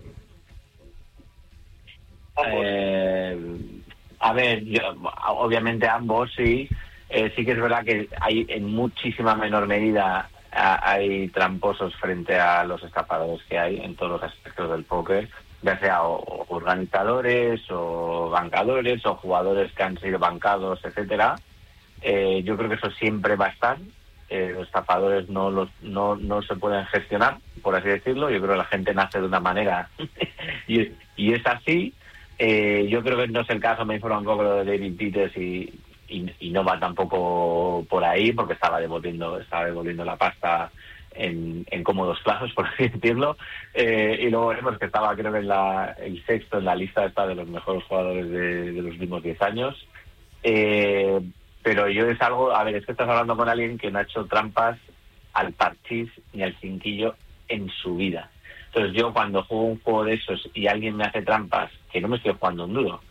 Speaker 1: A ver, obviamente ambos sí. Sí que es verdad que hay en muchísima menor medida hay tramposos frente a los estafadores que hay en todos los aspectos del póker, ya sea o organizadores o bancadores o jugadores que han sido bancados, etcétera. Yo creo que eso siempre va a estar. Los estafadores no se pueden gestionar, por así decirlo. Yo creo que la gente nace de una manera y es así. Yo creo que no es el caso. Me informan un poco lo de David Peters y no va tampoco por ahí, porque estaba devolviendo la pasta en cómodos plazos, por así decirlo, y luego veremos que estaba, creo que el sexto en la lista está de los mejores jugadores de los últimos 10 años. Pero yo es que estás hablando con alguien que no ha hecho trampas al parchís ni al cinquillo en su vida. Entonces yo, cuando juego un juego de esos y alguien me hace trampas, que no me estoy jugando un duro,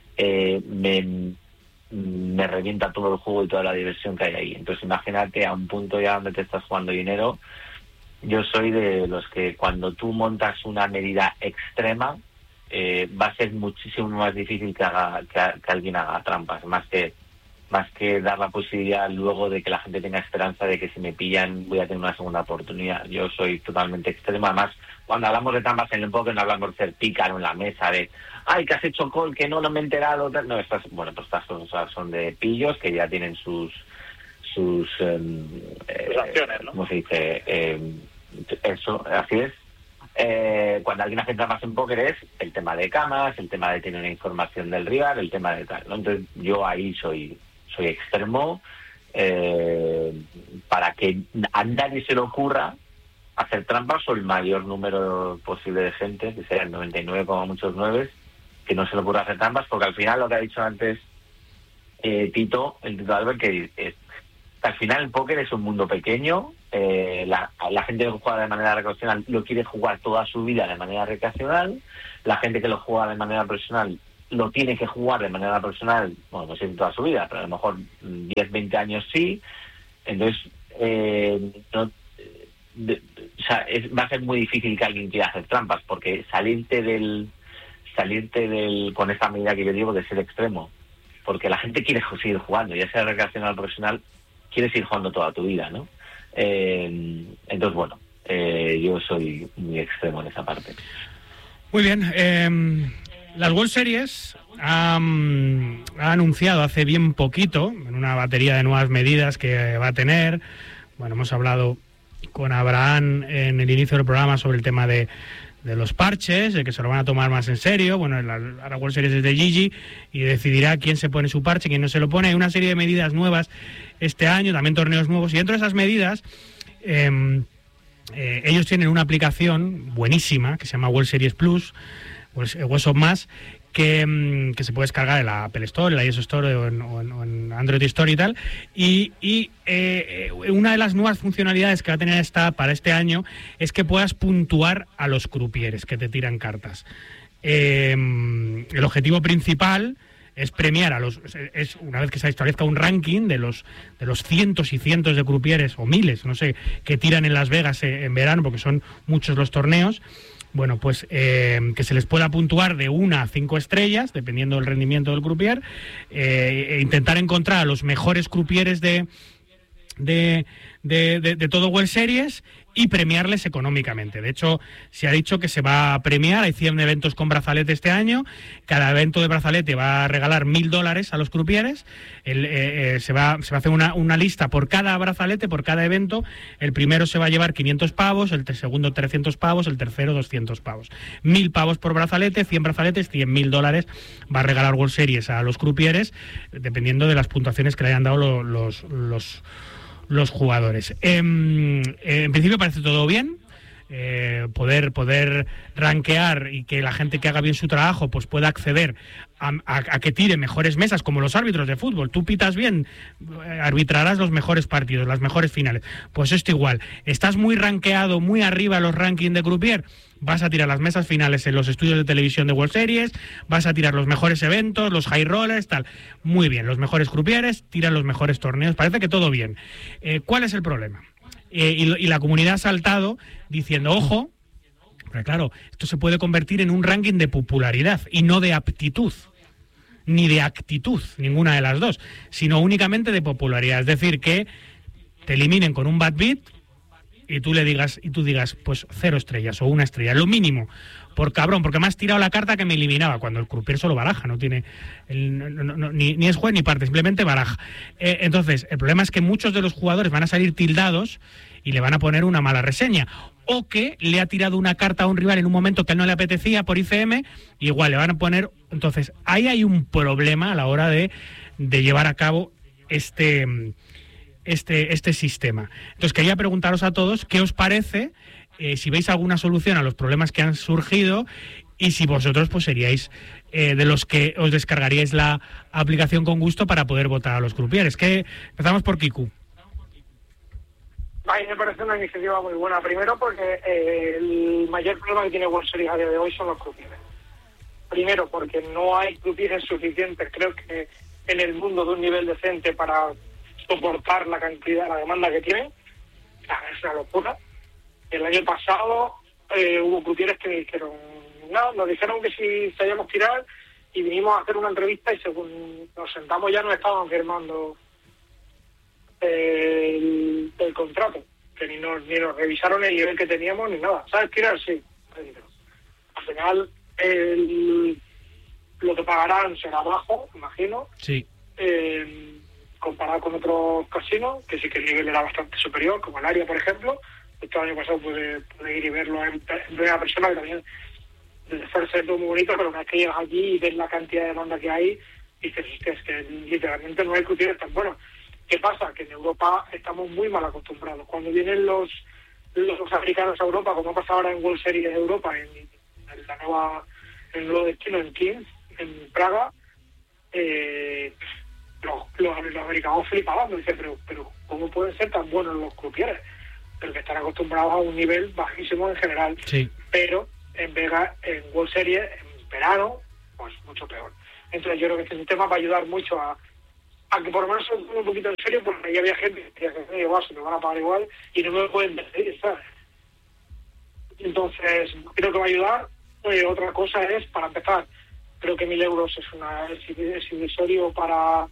Speaker 1: me revienta todo el juego y toda la diversión que hay ahí. Entonces imagínate a un punto ya donde te estás jugando dinero. Yo soy de los que cuando tú montas una medida extrema, va a ser muchísimo más difícil que alguien haga trampas, más que dar la posibilidad luego de que la gente tenga esperanza de que si me pillan voy a tener una segunda oportunidad. Yo soy totalmente extremo. Además, cuando hablamos de trampas en el póker no hablamos de ser pícaro en la mesa, de ¡ay, que has hecho call, que no me he enterado! No, estas cosas son de pillos que ya tienen sus
Speaker 4: acciones, ¿no?
Speaker 1: ¿Cómo se dice? Eso, así es. Cuando alguien hace trampas en póker es el tema de camas, el tema de tener una información del rival, el tema de tal, ¿no? Entonces yo ahí soy extremo, para que a nadie se le ocurra hacer trampas o el mayor número posible de gente, que sea el 99 como muchos 9, que no se le ocurra hacer trampas, porque al final lo que ha dicho antes el Tito Albert, que al final el póker es un mundo pequeño, la gente que juega de manera recreacional lo quiere jugar toda su vida de manera recreacional, la gente que lo juega de manera profesional lo tiene que jugar de manera profesional, bueno, no sé toda su vida, pero a lo mejor 10, 20 años sí, entonces va a ser muy difícil que alguien quiera hacer trampas, porque salirte del con esta medida que yo digo de ser extremo, porque la gente quiere seguir jugando, ya sea recreacional o profesional, quieres ir jugando toda tu vida, ¿no? Entonces, bueno, yo soy muy extremo en esa parte.
Speaker 2: Muy bien. Las World Series ha anunciado hace bien poquito, en una batería de nuevas medidas que va a tener, bueno, hemos hablado con Abraham en el inicio del programa sobre el tema de los parches, de que se lo van a tomar más en serio. Bueno, la World Series es de Gigi y decidirá quién se pone su parche, quién no se lo pone. Hay una serie de medidas nuevas este año, también torneos nuevos, y dentro de esas medidas ellos tienen una aplicación buenísima que se llama World Series Plus, What's Up Más, que se puede descargar en la Apple Store, en la iOS Store o en Android Store y tal. Y una de las nuevas funcionalidades que va a tener para este año es que puedas puntuar a los croupiers que te tiran cartas. El objetivo principal es premiar una vez que se establezca un ranking de los cientos y cientos de croupiers, o miles, no sé, que tiran en Las Vegas en verano, porque son muchos los torneos. Bueno, pues que se les pueda puntuar de 1 a 5 estrellas, dependiendo del rendimiento del croupier, intentar encontrar a los mejores croupieres de todo World Series y premiarles económicamente. De hecho, se ha dicho que se va a premiar, hay 100 eventos con brazalete este año, cada evento de brazalete va a regalar $1.000 a los croupieres, se va a hacer una lista por cada brazalete, por cada evento. El primero se va a llevar 500 pavos, el segundo 300 pavos, el tercero 200 pavos. 1.000 pavos por brazalete, 100 brazaletes, $100.000 va a regalar World Series a los croupieres, dependiendo de las puntuaciones que le hayan dado los jugadores. En principio parece todo bien. Poder rankear y que la gente que haga bien su trabajo pues pueda acceder a que tire mejores mesas, como los árbitros de fútbol. Tú pitas bien, arbitrarás los mejores partidos, las mejores finales. Pues esto igual. Estás muy rankeado, muy arriba en los rankings de croupier, vas a tirar las mesas finales en los estudios de televisión de World Series, vas a tirar los mejores eventos, los high rollers, tal. Muy bien, los mejores croupieres tiran los mejores torneos. Parece que todo bien. ¿Cuál es el problema? Y la comunidad ha saltado diciendo, ojo, pero claro, esto se puede convertir en un ranking de popularidad y no de aptitud, ni de actitud, ninguna de las dos, sino únicamente de popularidad. Es decir, que te eliminen con un bad beat y tú digas, pues 0 estrellas o 1 estrella, lo mínimo, por cabrón, porque me has tirado la carta que me eliminaba, cuando el croupier solo baraja, no tiene ni es juez ni parte, simplemente baraja. Entonces, el problema es que muchos de los jugadores van a salir tildados y le van a poner una mala reseña, o que le ha tirado una carta a un rival en un momento que a él no le apetecía por ICM, y igual le van a poner. Entonces, ahí hay un problema a la hora de llevar a cabo este sistema. Entonces, quería preguntaros a todos qué os parece, si veis alguna solución a los problemas que han surgido, y si vosotros pues seríais de los que os descargaríais la aplicación con gusto para poder votar a los croupieres. Empezamos por Kiku.
Speaker 3: A mí me parece una iniciativa muy buena. Primero porque el mayor problema que tiene World Series a día de hoy son los croupieres. Primero porque no hay croupieres suficientes, creo que en el mundo, de un nivel decente para soportar la demanda que tienen. Es una locura. El año pasado hubo croupieres que dijeron, no, nos dijeron que si sabíamos tirar, y vinimos a hacer una entrevista y según nos sentamos ya nos estaban firmando el contrato, que ni nos revisaron el nivel que teníamos ni nada. ¿Sabes tirar? Sí. Al final lo que pagarán será bajo, imagino. Sí. Comparado con otros casinos, que sí que el nivel era bastante superior, como el Área, por ejemplo. Este año pasado pude ir y verlo en primera persona, que también desde fuera se ve todo muy bonito, pero una vez que llegas allí y ves la cantidad de demanda que hay, dices, es que literalmente no hay croupieres tan buenos. ¿Qué pasa? Que en Europa estamos muy mal acostumbrados. Cuando vienen los los americanos a Europa, como ha pasado ahora en World Series de Europa, en el nuevo destino, en Kings, en Praga. Los americanos flipaban, me dicen, pero ¿cómo pueden ser tan buenos los croupieres? Pero que están acostumbrados a un nivel bajísimo en general.
Speaker 2: Sí.
Speaker 3: Pero en Vegas, en World Series, en verano, pues mucho peor. Entonces yo creo que este sistema va a ayudar mucho a que por lo menos se tome un poquito en serio, porque ahí había gente que decía que se me van a pagar igual y no me pueden decidir, ¿sabes? Entonces creo que va a ayudar. Otra cosa es, para empezar, creo que 1.000 euros es irrisorio para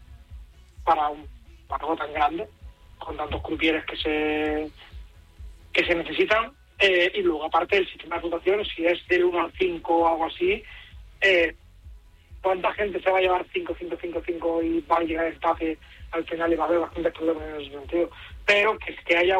Speaker 3: algo tan grande, con tantos croupieres que se necesitan. Y luego, aparte del sistema de puntuación, si es del 1 al 5 o algo así, ¿cuánta gente se va a llevar 5 y va a llegar el empate al final y va a haber bastantes problemas en ese sentido? Pero que haya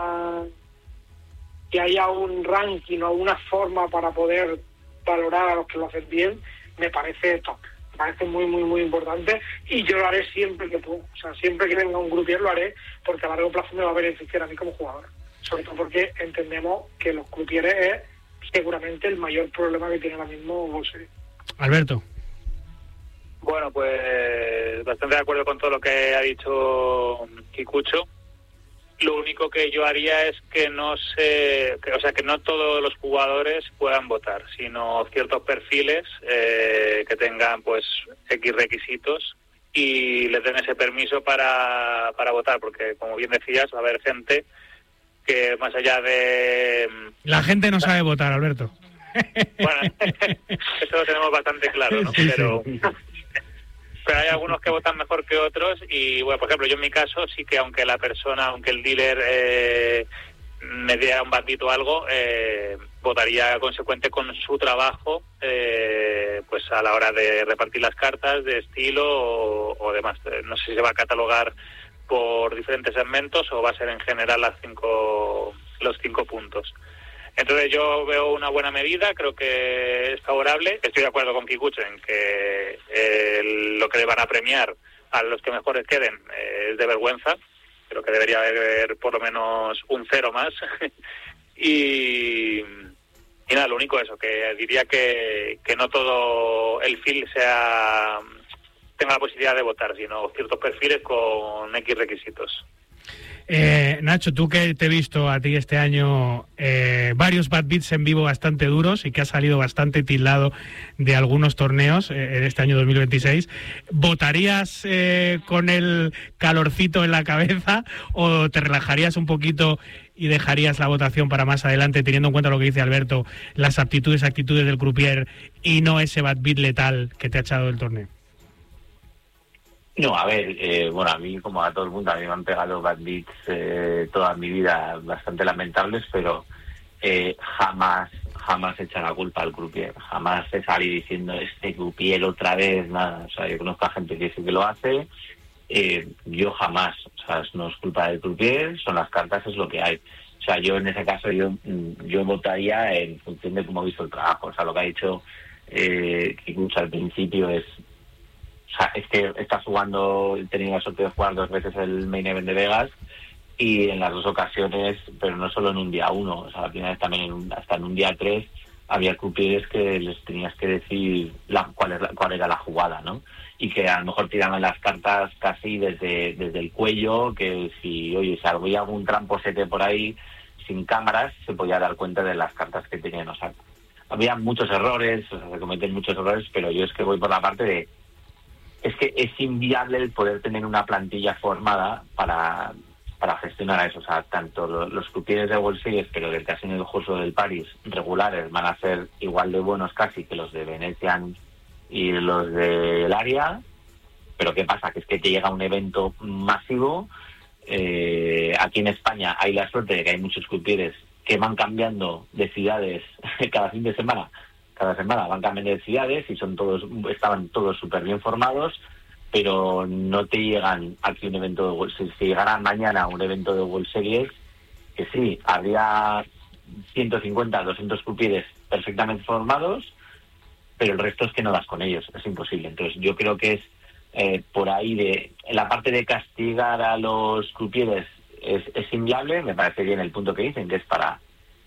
Speaker 3: un ranking o una forma para poder valorar a los que lo hacen bien, me parece top. Me parece muy, muy, muy importante, y yo lo haré siempre que puedo. O sea, siempre que venga un croupier lo haré, porque a largo plazo me va a beneficiar a mí como jugador. Sobre todo porque entendemos que los croupieres es seguramente el mayor problema que tiene ahora mismo World Series.
Speaker 2: Alberto.
Speaker 4: Bueno, pues bastante de acuerdo con todo lo que ha dicho Kikucho. Lo único que yo haría es que no todos los jugadores puedan votar, sino ciertos perfiles que tengan pues X requisitos y les den ese permiso para votar, porque como bien decías, va a haber gente que más allá de...
Speaker 2: La gente no sabe votar, Alberto.
Speaker 4: Bueno, eso lo tenemos bastante claro, ¿no?
Speaker 2: Sí,
Speaker 4: pero
Speaker 2: sí.
Speaker 4: Pero hay algunos que votan mejor que otros y, bueno, por ejemplo, yo en mi caso sí que aunque el dealer me diera un bandito o algo, votaría consecuente con su trabajo, pues a la hora de repartir las cartas de estilo o demás. No sé si se va a catalogar por diferentes segmentos o va a ser en general los 5 puntos. Entonces yo veo una buena medida, creo que es favorable. Estoy de acuerdo con Kikucho en que lo que le van a premiar a los que mejores queden es de vergüenza. Creo que debería haber por lo menos un 0 más. y nada, lo único eso, que diría que no todo el field tenga la posibilidad de votar, sino ciertos perfiles con X requisitos.
Speaker 2: Nacho, tú que te he visto a ti este año varios bad beats en vivo bastante duros y que has salido bastante tildado de algunos torneos en este año 2026, ¿votarías con el calorcito en la cabeza o te relajarías un poquito y dejarías la votación para más adelante, teniendo en cuenta lo que dice Alberto, las actitudes del croupier y no ese bad beat letal que te ha echado del torneo?
Speaker 1: No, a ver, bueno, a mí como a todo el mundo, a mí me han pegado bad beats toda mi vida bastante lamentables, pero jamás echa la culpa al croupier, jamás se sale diciendo este croupier otra vez, nada. O sea, yo conozco a gente que sí que lo hace, yo jamás, o sea, no es culpa del croupier, son las cartas, es lo que hay. O sea, yo en ese caso yo votaría en función de cómo he visto el trabajo. O sea, lo que ha dicho Kikucho al principio es... O sea, es que estás jugando, he tenido la suerte de jugar 2 veces el Main Event de Vegas y en las 2 ocasiones, pero no solo en un día 1, o sea, la primera vez también hasta en un día 3 había croupieres que les tenías que decir cuál era la jugada, ¿no? Y que a lo mejor tiraban las cartas casi desde el cuello, que si había algún tramposete por ahí sin cámaras, se podía dar cuenta de las cartas que tenían. O sea, había muchos errores, o sea, se cometen muchos errores, pero yo es que voy por la parte de... Es que es inviable el poder tener una plantilla formada para gestionar eso. O sea, tanto los croupieres de World Series, pero del Casino del Juego del París, regulares, van a ser igual de buenos casi que los de Venetian y los del área. Pero ¿qué pasa? Que es que te llega un evento masivo. Aquí en España hay la suerte de que hay muchos croupieres que van cambiando de ciudades cada fin de semana. Cada semana van cambiando de ciudades y estaban todos súper bien formados, pero no te llegan aquí un evento de World Series. Si llegara mañana un evento de World Series, que sí, habría 150, 200 croupieres perfectamente formados, pero el resto es que no das con ellos, es imposible. Entonces yo creo que es por ahí la parte de castigar a los croupieres es inviable. Me parece bien el punto que dicen, que es para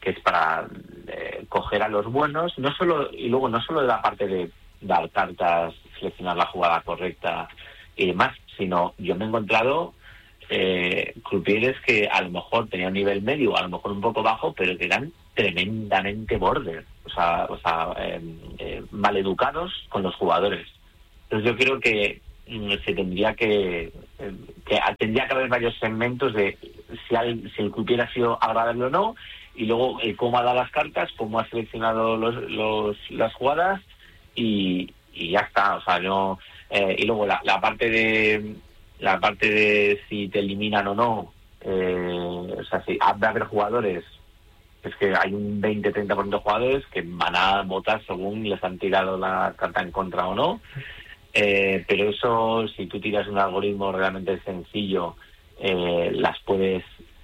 Speaker 1: coger a los buenos, no solo de la parte de dar cartas, seleccionar la jugada correcta y demás, sino yo me he encontrado croupiers que a lo mejor tenían un nivel medio, a lo mejor un poco bajo, pero que eran tremendamente border, o sea, maleducados con los jugadores. Entonces yo creo que se tendría que haber varios segmentos de si el croupier ha sido agradable o no, y luego cómo ha dado las cartas, cómo ha seleccionado las jugadas, y ya está. O sea, no, y luego la parte de si te eliminan o no, o sea, si ha de haber jugadores, es que hay un 20-30% de jugadores que van a votar según les han tirado la carta en contra o no. Pero eso, si tú tiras un algoritmo realmente sencillo, las puedes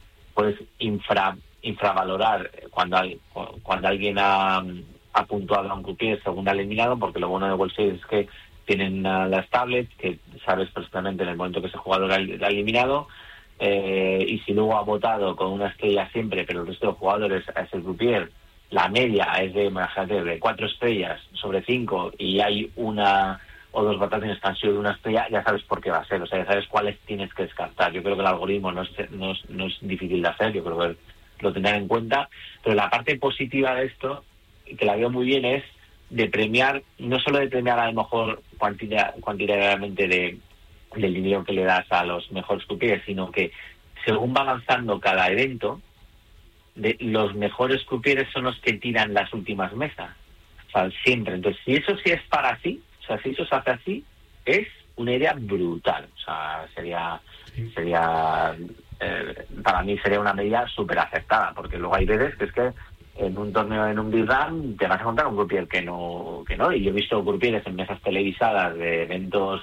Speaker 1: infravalorar cuando alguien ha puntuado a un croupier según ha eliminado, porque lo bueno de Wall Street es que tienen las tablets, que sabes perfectamente en el momento que ese jugador ha eliminado, y si luego ha votado con una estrella siempre, pero el resto de jugadores es el croupier, la media es de 4 estrellas sobre 5, y hay una o dos votaciones que han sido de una estrella, ya sabes por qué va a ser, o sea, ya sabes cuáles tienes que descartar. Yo creo que el algoritmo no es difícil de hacer, yo creo que lo tendrán en cuenta, pero la parte positiva de esto, que la veo muy bien, es de premiar, no solo de premiar a lo mejor cuantitativamente del dinero que le das a los mejores croupiers, sino que según va avanzando cada evento, los mejores croupiers son los que tiran las últimas mesas, o sea, siempre. Entonces, si eso sí es para sí, o sea, si eso se hace así, es una idea brutal. O sea, sería para mí sería una medida súper aceptada, porque luego hay veces que es que en un torneo, en un Big Run, te vas a encontrar un croupier que no, y yo he visto croupieres en mesas televisadas de eventos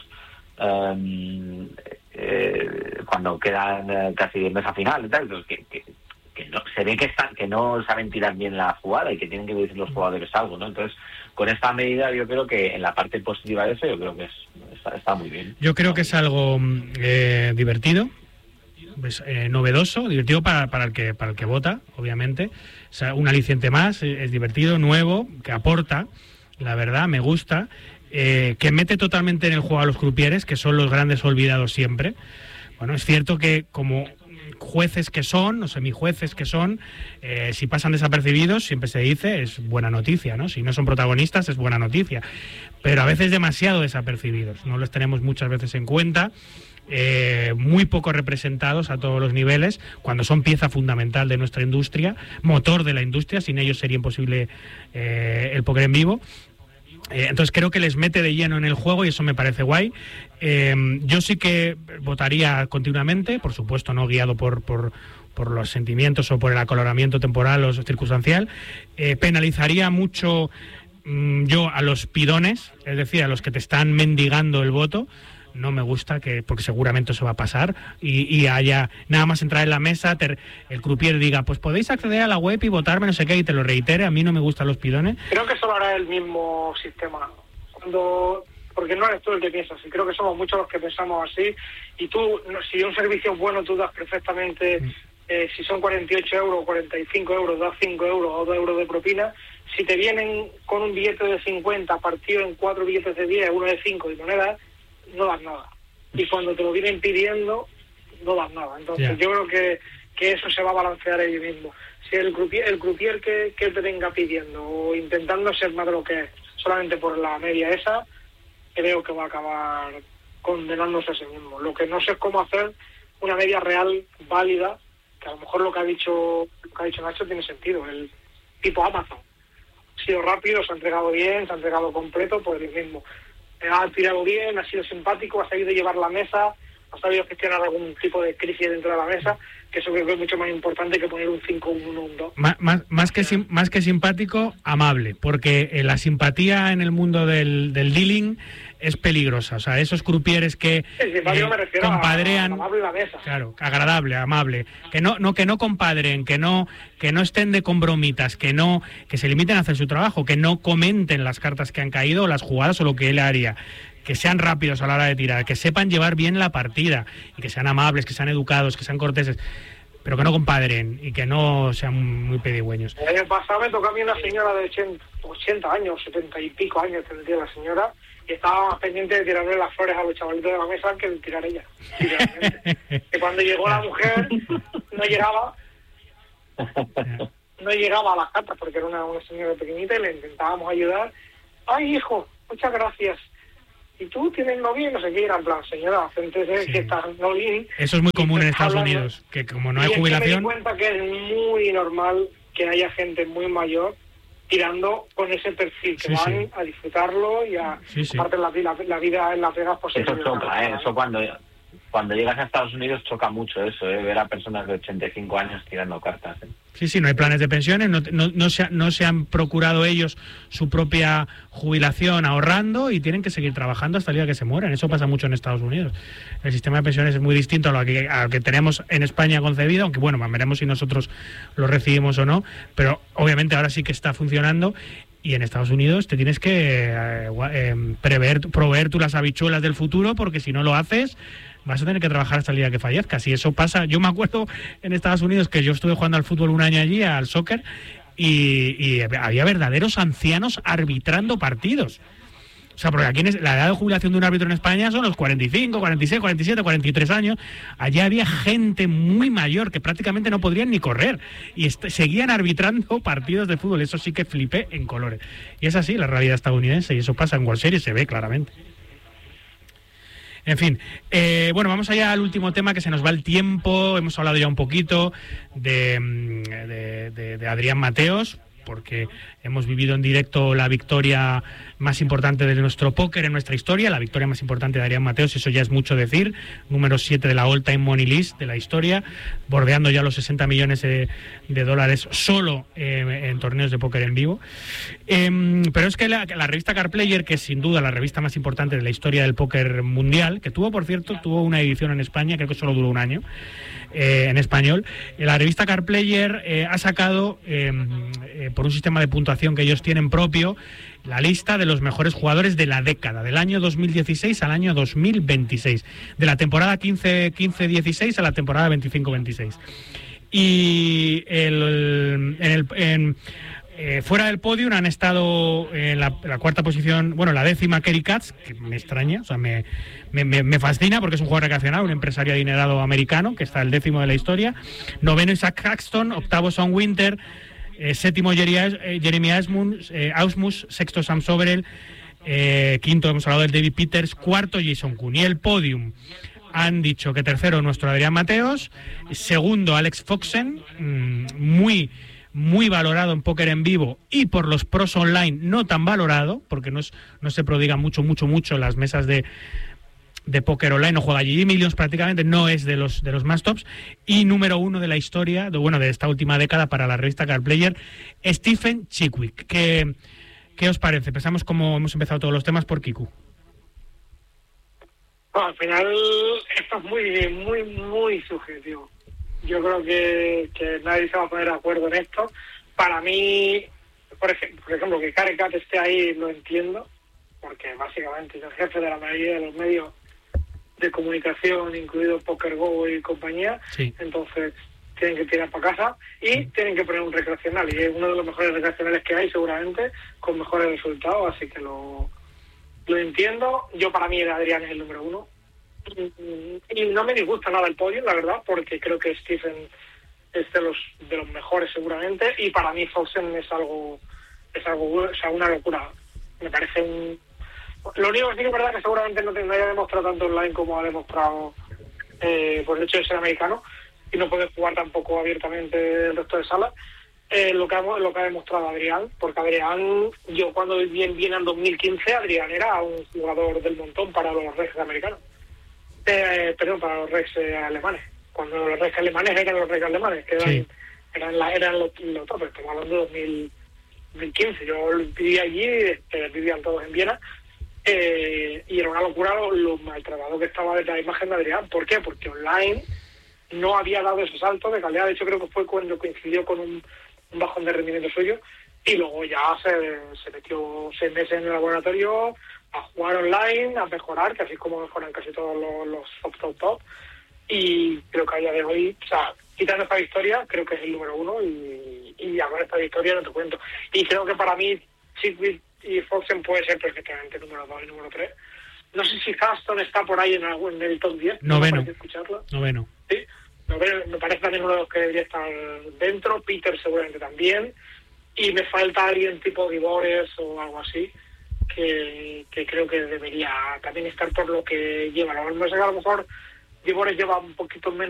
Speaker 1: cuando quedan casi de mesa final y tal, que no, se ve que no saben tirar bien la jugada y que tienen que decir los jugadores algo, ¿no? Entonces, con esta medida yo creo que en la parte positiva de eso, yo creo que está muy bien.
Speaker 2: Yo creo que es algo divertido, pues, novedoso, divertido para el que vota, obviamente. O sea, un aliciente más, es divertido, nuevo, que aporta, la verdad, me gusta, que mete totalmente en el juego a los croupieres, que son los grandes olvidados siempre. Bueno, es cierto que como jueces que son, o semijueces que son, si pasan desapercibidos, siempre se dice, es buena noticia, ¿no? Si no son protagonistas, es buena noticia. Pero a veces demasiado desapercibidos, no los tenemos muchas veces en cuenta, muy poco representados a todos los niveles, cuando son pieza fundamental de nuestra industria, motor de la industria. Sin ellos sería imposible el póker en vivo. Entonces creo que les mete de lleno en el juego y eso me parece guay. Yo sí que votaría continuamente, por supuesto no guiado por los sentimientos o por el acaloramiento temporal o circunstancial. Penalizaría mucho yo a los pidones, es decir, a los que te están mendigando el voto. No me gusta, porque seguramente eso va a pasar y haya nada más entrar en la mesa, el croupier diga, pues podéis acceder a la web y votarme, no sé qué, y te lo reitere. A mí no me gustan los pidones.
Speaker 3: Creo que solo hará el mismo sistema, porque no eres tú el que piensas, y creo que somos muchos los que pensamos así, y tú, si un servicio es bueno, tú das perfectamente, si son 48 euros, 45 euros, das 5 euros o 2 euros de propina. Si te vienen con un billete de 50 partido en 4 billetes de 10, uno de 5 y monedas, no das nada. Y cuando te lo vienen pidiendo, no das nada. Entonces yo creo que eso se va a balancear ahí mismo. Si el croupier que te venga pidiendo o intentando ser más de lo que es, solamente por la media esa, creo que va a acabar condenándose a sí mismo. Lo que no sé es cómo hacer una media real válida, que a lo mejor lo que ha dicho Nacho tiene sentido, el tipo Amazon. Ha sido rápido, se ha entregado bien, se ha entregado completo, pues el mismo. Ha tirado bien, ha sido simpático, ha sabido llevar la mesa, ha sabido gestionar algún tipo de crisis dentro de la mesa, que eso creo que es mucho más importante que poner un 5, un 1, un 2.
Speaker 2: Más que simpático, amable, porque la simpatía en el mundo del dealing es peligrosa. O sea, esos croupieres que compadrean,
Speaker 3: amable la mesa.
Speaker 2: Claro, agradable, amable, que no compadren, que no estén de con bromitas, que se limiten a hacer su trabajo, que no comenten las cartas que han caído, o las jugadas o lo que él haría, que sean rápidos a la hora de tirar, que sepan llevar bien la partida y que sean amables, que sean educados, que sean corteses. pero que no compadren y que no sean muy pedigüeños.
Speaker 3: El año pasado me tocó a mí una señora de 80 años, 70 y pico años tendría la señora, y estaba más pendiente de tirarle las flores a los chavalitos de la mesa que de tirar ella. Que cuando llegó la mujer no llegaba a las cartas porque era una señora pequeñita y le intentábamos ayudar. Ay, hijo, muchas gracias. ¿Y tú tienes novio? Y no sé qué, era en plan, señora, siéntese que está novio.
Speaker 2: Eso es muy común en Estados Unidos, que como no hay jubilación...
Speaker 3: Me di cuenta que es muy normal que haya gente muy mayor tirando con ese perfil, que van a disfrutarlo y a aparte la vida en Las Vegas posible.
Speaker 1: Eso choca, eso cuando llegas a Estados Unidos choca mucho eso, ver a personas de 85 años tirando cartas.
Speaker 2: Sí, no hay planes de pensiones, no se han procurado ellos su propia jubilación ahorrando y tienen que seguir trabajando hasta el día que se mueren. Eso pasa mucho en Estados Unidos. El sistema de pensiones es muy distinto a lo que tenemos en España concebido, aunque bueno, veremos si nosotros lo recibimos o no, pero obviamente ahora sí que está funcionando. Y en Estados Unidos te tienes que proveer tú las habichuelas del futuro, porque si no lo haces vas a tener que trabajar hasta el día que fallezcas. Y eso pasa. Yo me acuerdo en Estados Unidos que yo estuve jugando al fútbol un año allí, al soccer, y había verdaderos ancianos arbitrando partidos. O sea, porque aquí la edad de jubilación de un árbitro en España son los 45, 46, 47, 43 años. Allá había gente muy mayor que prácticamente no podrían ni correr y seguían arbitrando partidos de fútbol. Eso sí que flipé en colores. Y es así la realidad estadounidense, y eso pasa en World Series, se ve claramente. En fin, bueno, vamos allá al último tema, que se nos va el tiempo. Hemos hablado ya un poquito de Adrián Mateos, porque hemos vivido en directo la victoria más importante de nuestro póker en nuestra historia, la victoria más importante de Adrián Mateos. Eso ya es mucho decir, número 7 de la All Time Money List de la historia, bordeando ya los 60 millones de dólares solo en torneos de póker en vivo. Pero es que la revista Card Player, que es sin duda la revista más importante de la historia del póker mundial, que tuvo una edición en España, creo que solo duró un año, en español, la revista Card Player ha sacado, por un sistema de puntuación que ellos tienen propio, la lista de los mejores jugadores de la década, del año 2016 al año 2026, de la temporada 15-16 a la temporada 25-26. Y fuera del podio han estado en la cuarta posición, bueno, la décima, Kerry Katz, que me extraña, o sea, me fascina, porque es un jugador recreacional, un empresario adinerado americano, que está el 10º de la historia. Noveno, Isaac Haxton. Octavo, Sean Winter. Séptimo, Jeremy Ausmus. Sexto, Sam Soberel. Quinto, hemos hablado del David Peters. Cuarto, Jason Kuhn. Y el podium han dicho que tercero, nuestro Adrián Mateos. Segundo, Alex Foxen, muy valorado en póker en vivo, y por los pros online no tan valorado, porque no se prodiga mucho las mesas de póker online, no juega GG Millions prácticamente, no es de los más tops. Y número 1 de la historia, de esta última década para la revista Card Player, Stephen Chidwick. ¿Qué os parece? Empezamos, como hemos empezado todos los temas, por Kiku.
Speaker 3: Bueno, al final esto es muy subjetivo. Yo creo que nadie se va a poner de acuerdo en esto. Para mí, por ejemplo, que Kerry Katz esté ahí, lo entiendo, porque básicamente es el jefe de la mayoría de los medios de comunicación, incluido PokerGo y compañía. Sí. Entonces tienen que tirar para casa y tienen que poner un recreacional, y es uno de los mejores recreacionales que hay, seguramente, con mejores resultados, así que lo entiendo. Yo, para mí, Adrián es el número 1. Y no me disgusta nada el podio, la verdad, porque creo que Stephen es de los mejores seguramente, y para mí Foxen es algo, o sea, una locura. Me parece lo único que sí que es verdad que seguramente no haya demostrado tanto online como ha demostrado por el hecho de ser americano, y no puede jugar tampoco abiertamente el resto de salas, lo que ha demostrado Adrián, porque Adrián, yo cuando vi en Viena en 2015, Adrián era un jugador del montón para los Regs americanos. Para los Regs alemanes. Cuando los Regs alemanes eran los Regs alemanes, que eran los topes. Estamos hablando de 2015. Yo vivía allí, vivían todos en Viena, y era una locura lo maltratado que estaba de la imagen de Adrián. ¿Por qué? Porque online no había dado ese salto de calidad. De hecho, creo que fue cuando coincidió con un bajón de rendimiento suyo, y luego ya se metió 6 meses en el laboratorio a jugar online, a mejorar, que así como mejoran casi todos los top, y creo que a día de hoy, o sea, quitando esta victoria, creo que es el número 1 y ya con esta victoria no te cuento. Y creo que para mí Chadwick y Foxen puede ser perfectamente número 2 y número 3. No sé si Haston está por ahí en el top 10.
Speaker 2: Noveno.
Speaker 3: Noveno. Sí, noveno, me parece también uno de los que debería estar dentro. Peter seguramente también. Y me falta alguien tipo Dibores o algo así, que creo que debería también estar por lo que lleva. No sé, a lo mejor Dibores lleva un poquito menos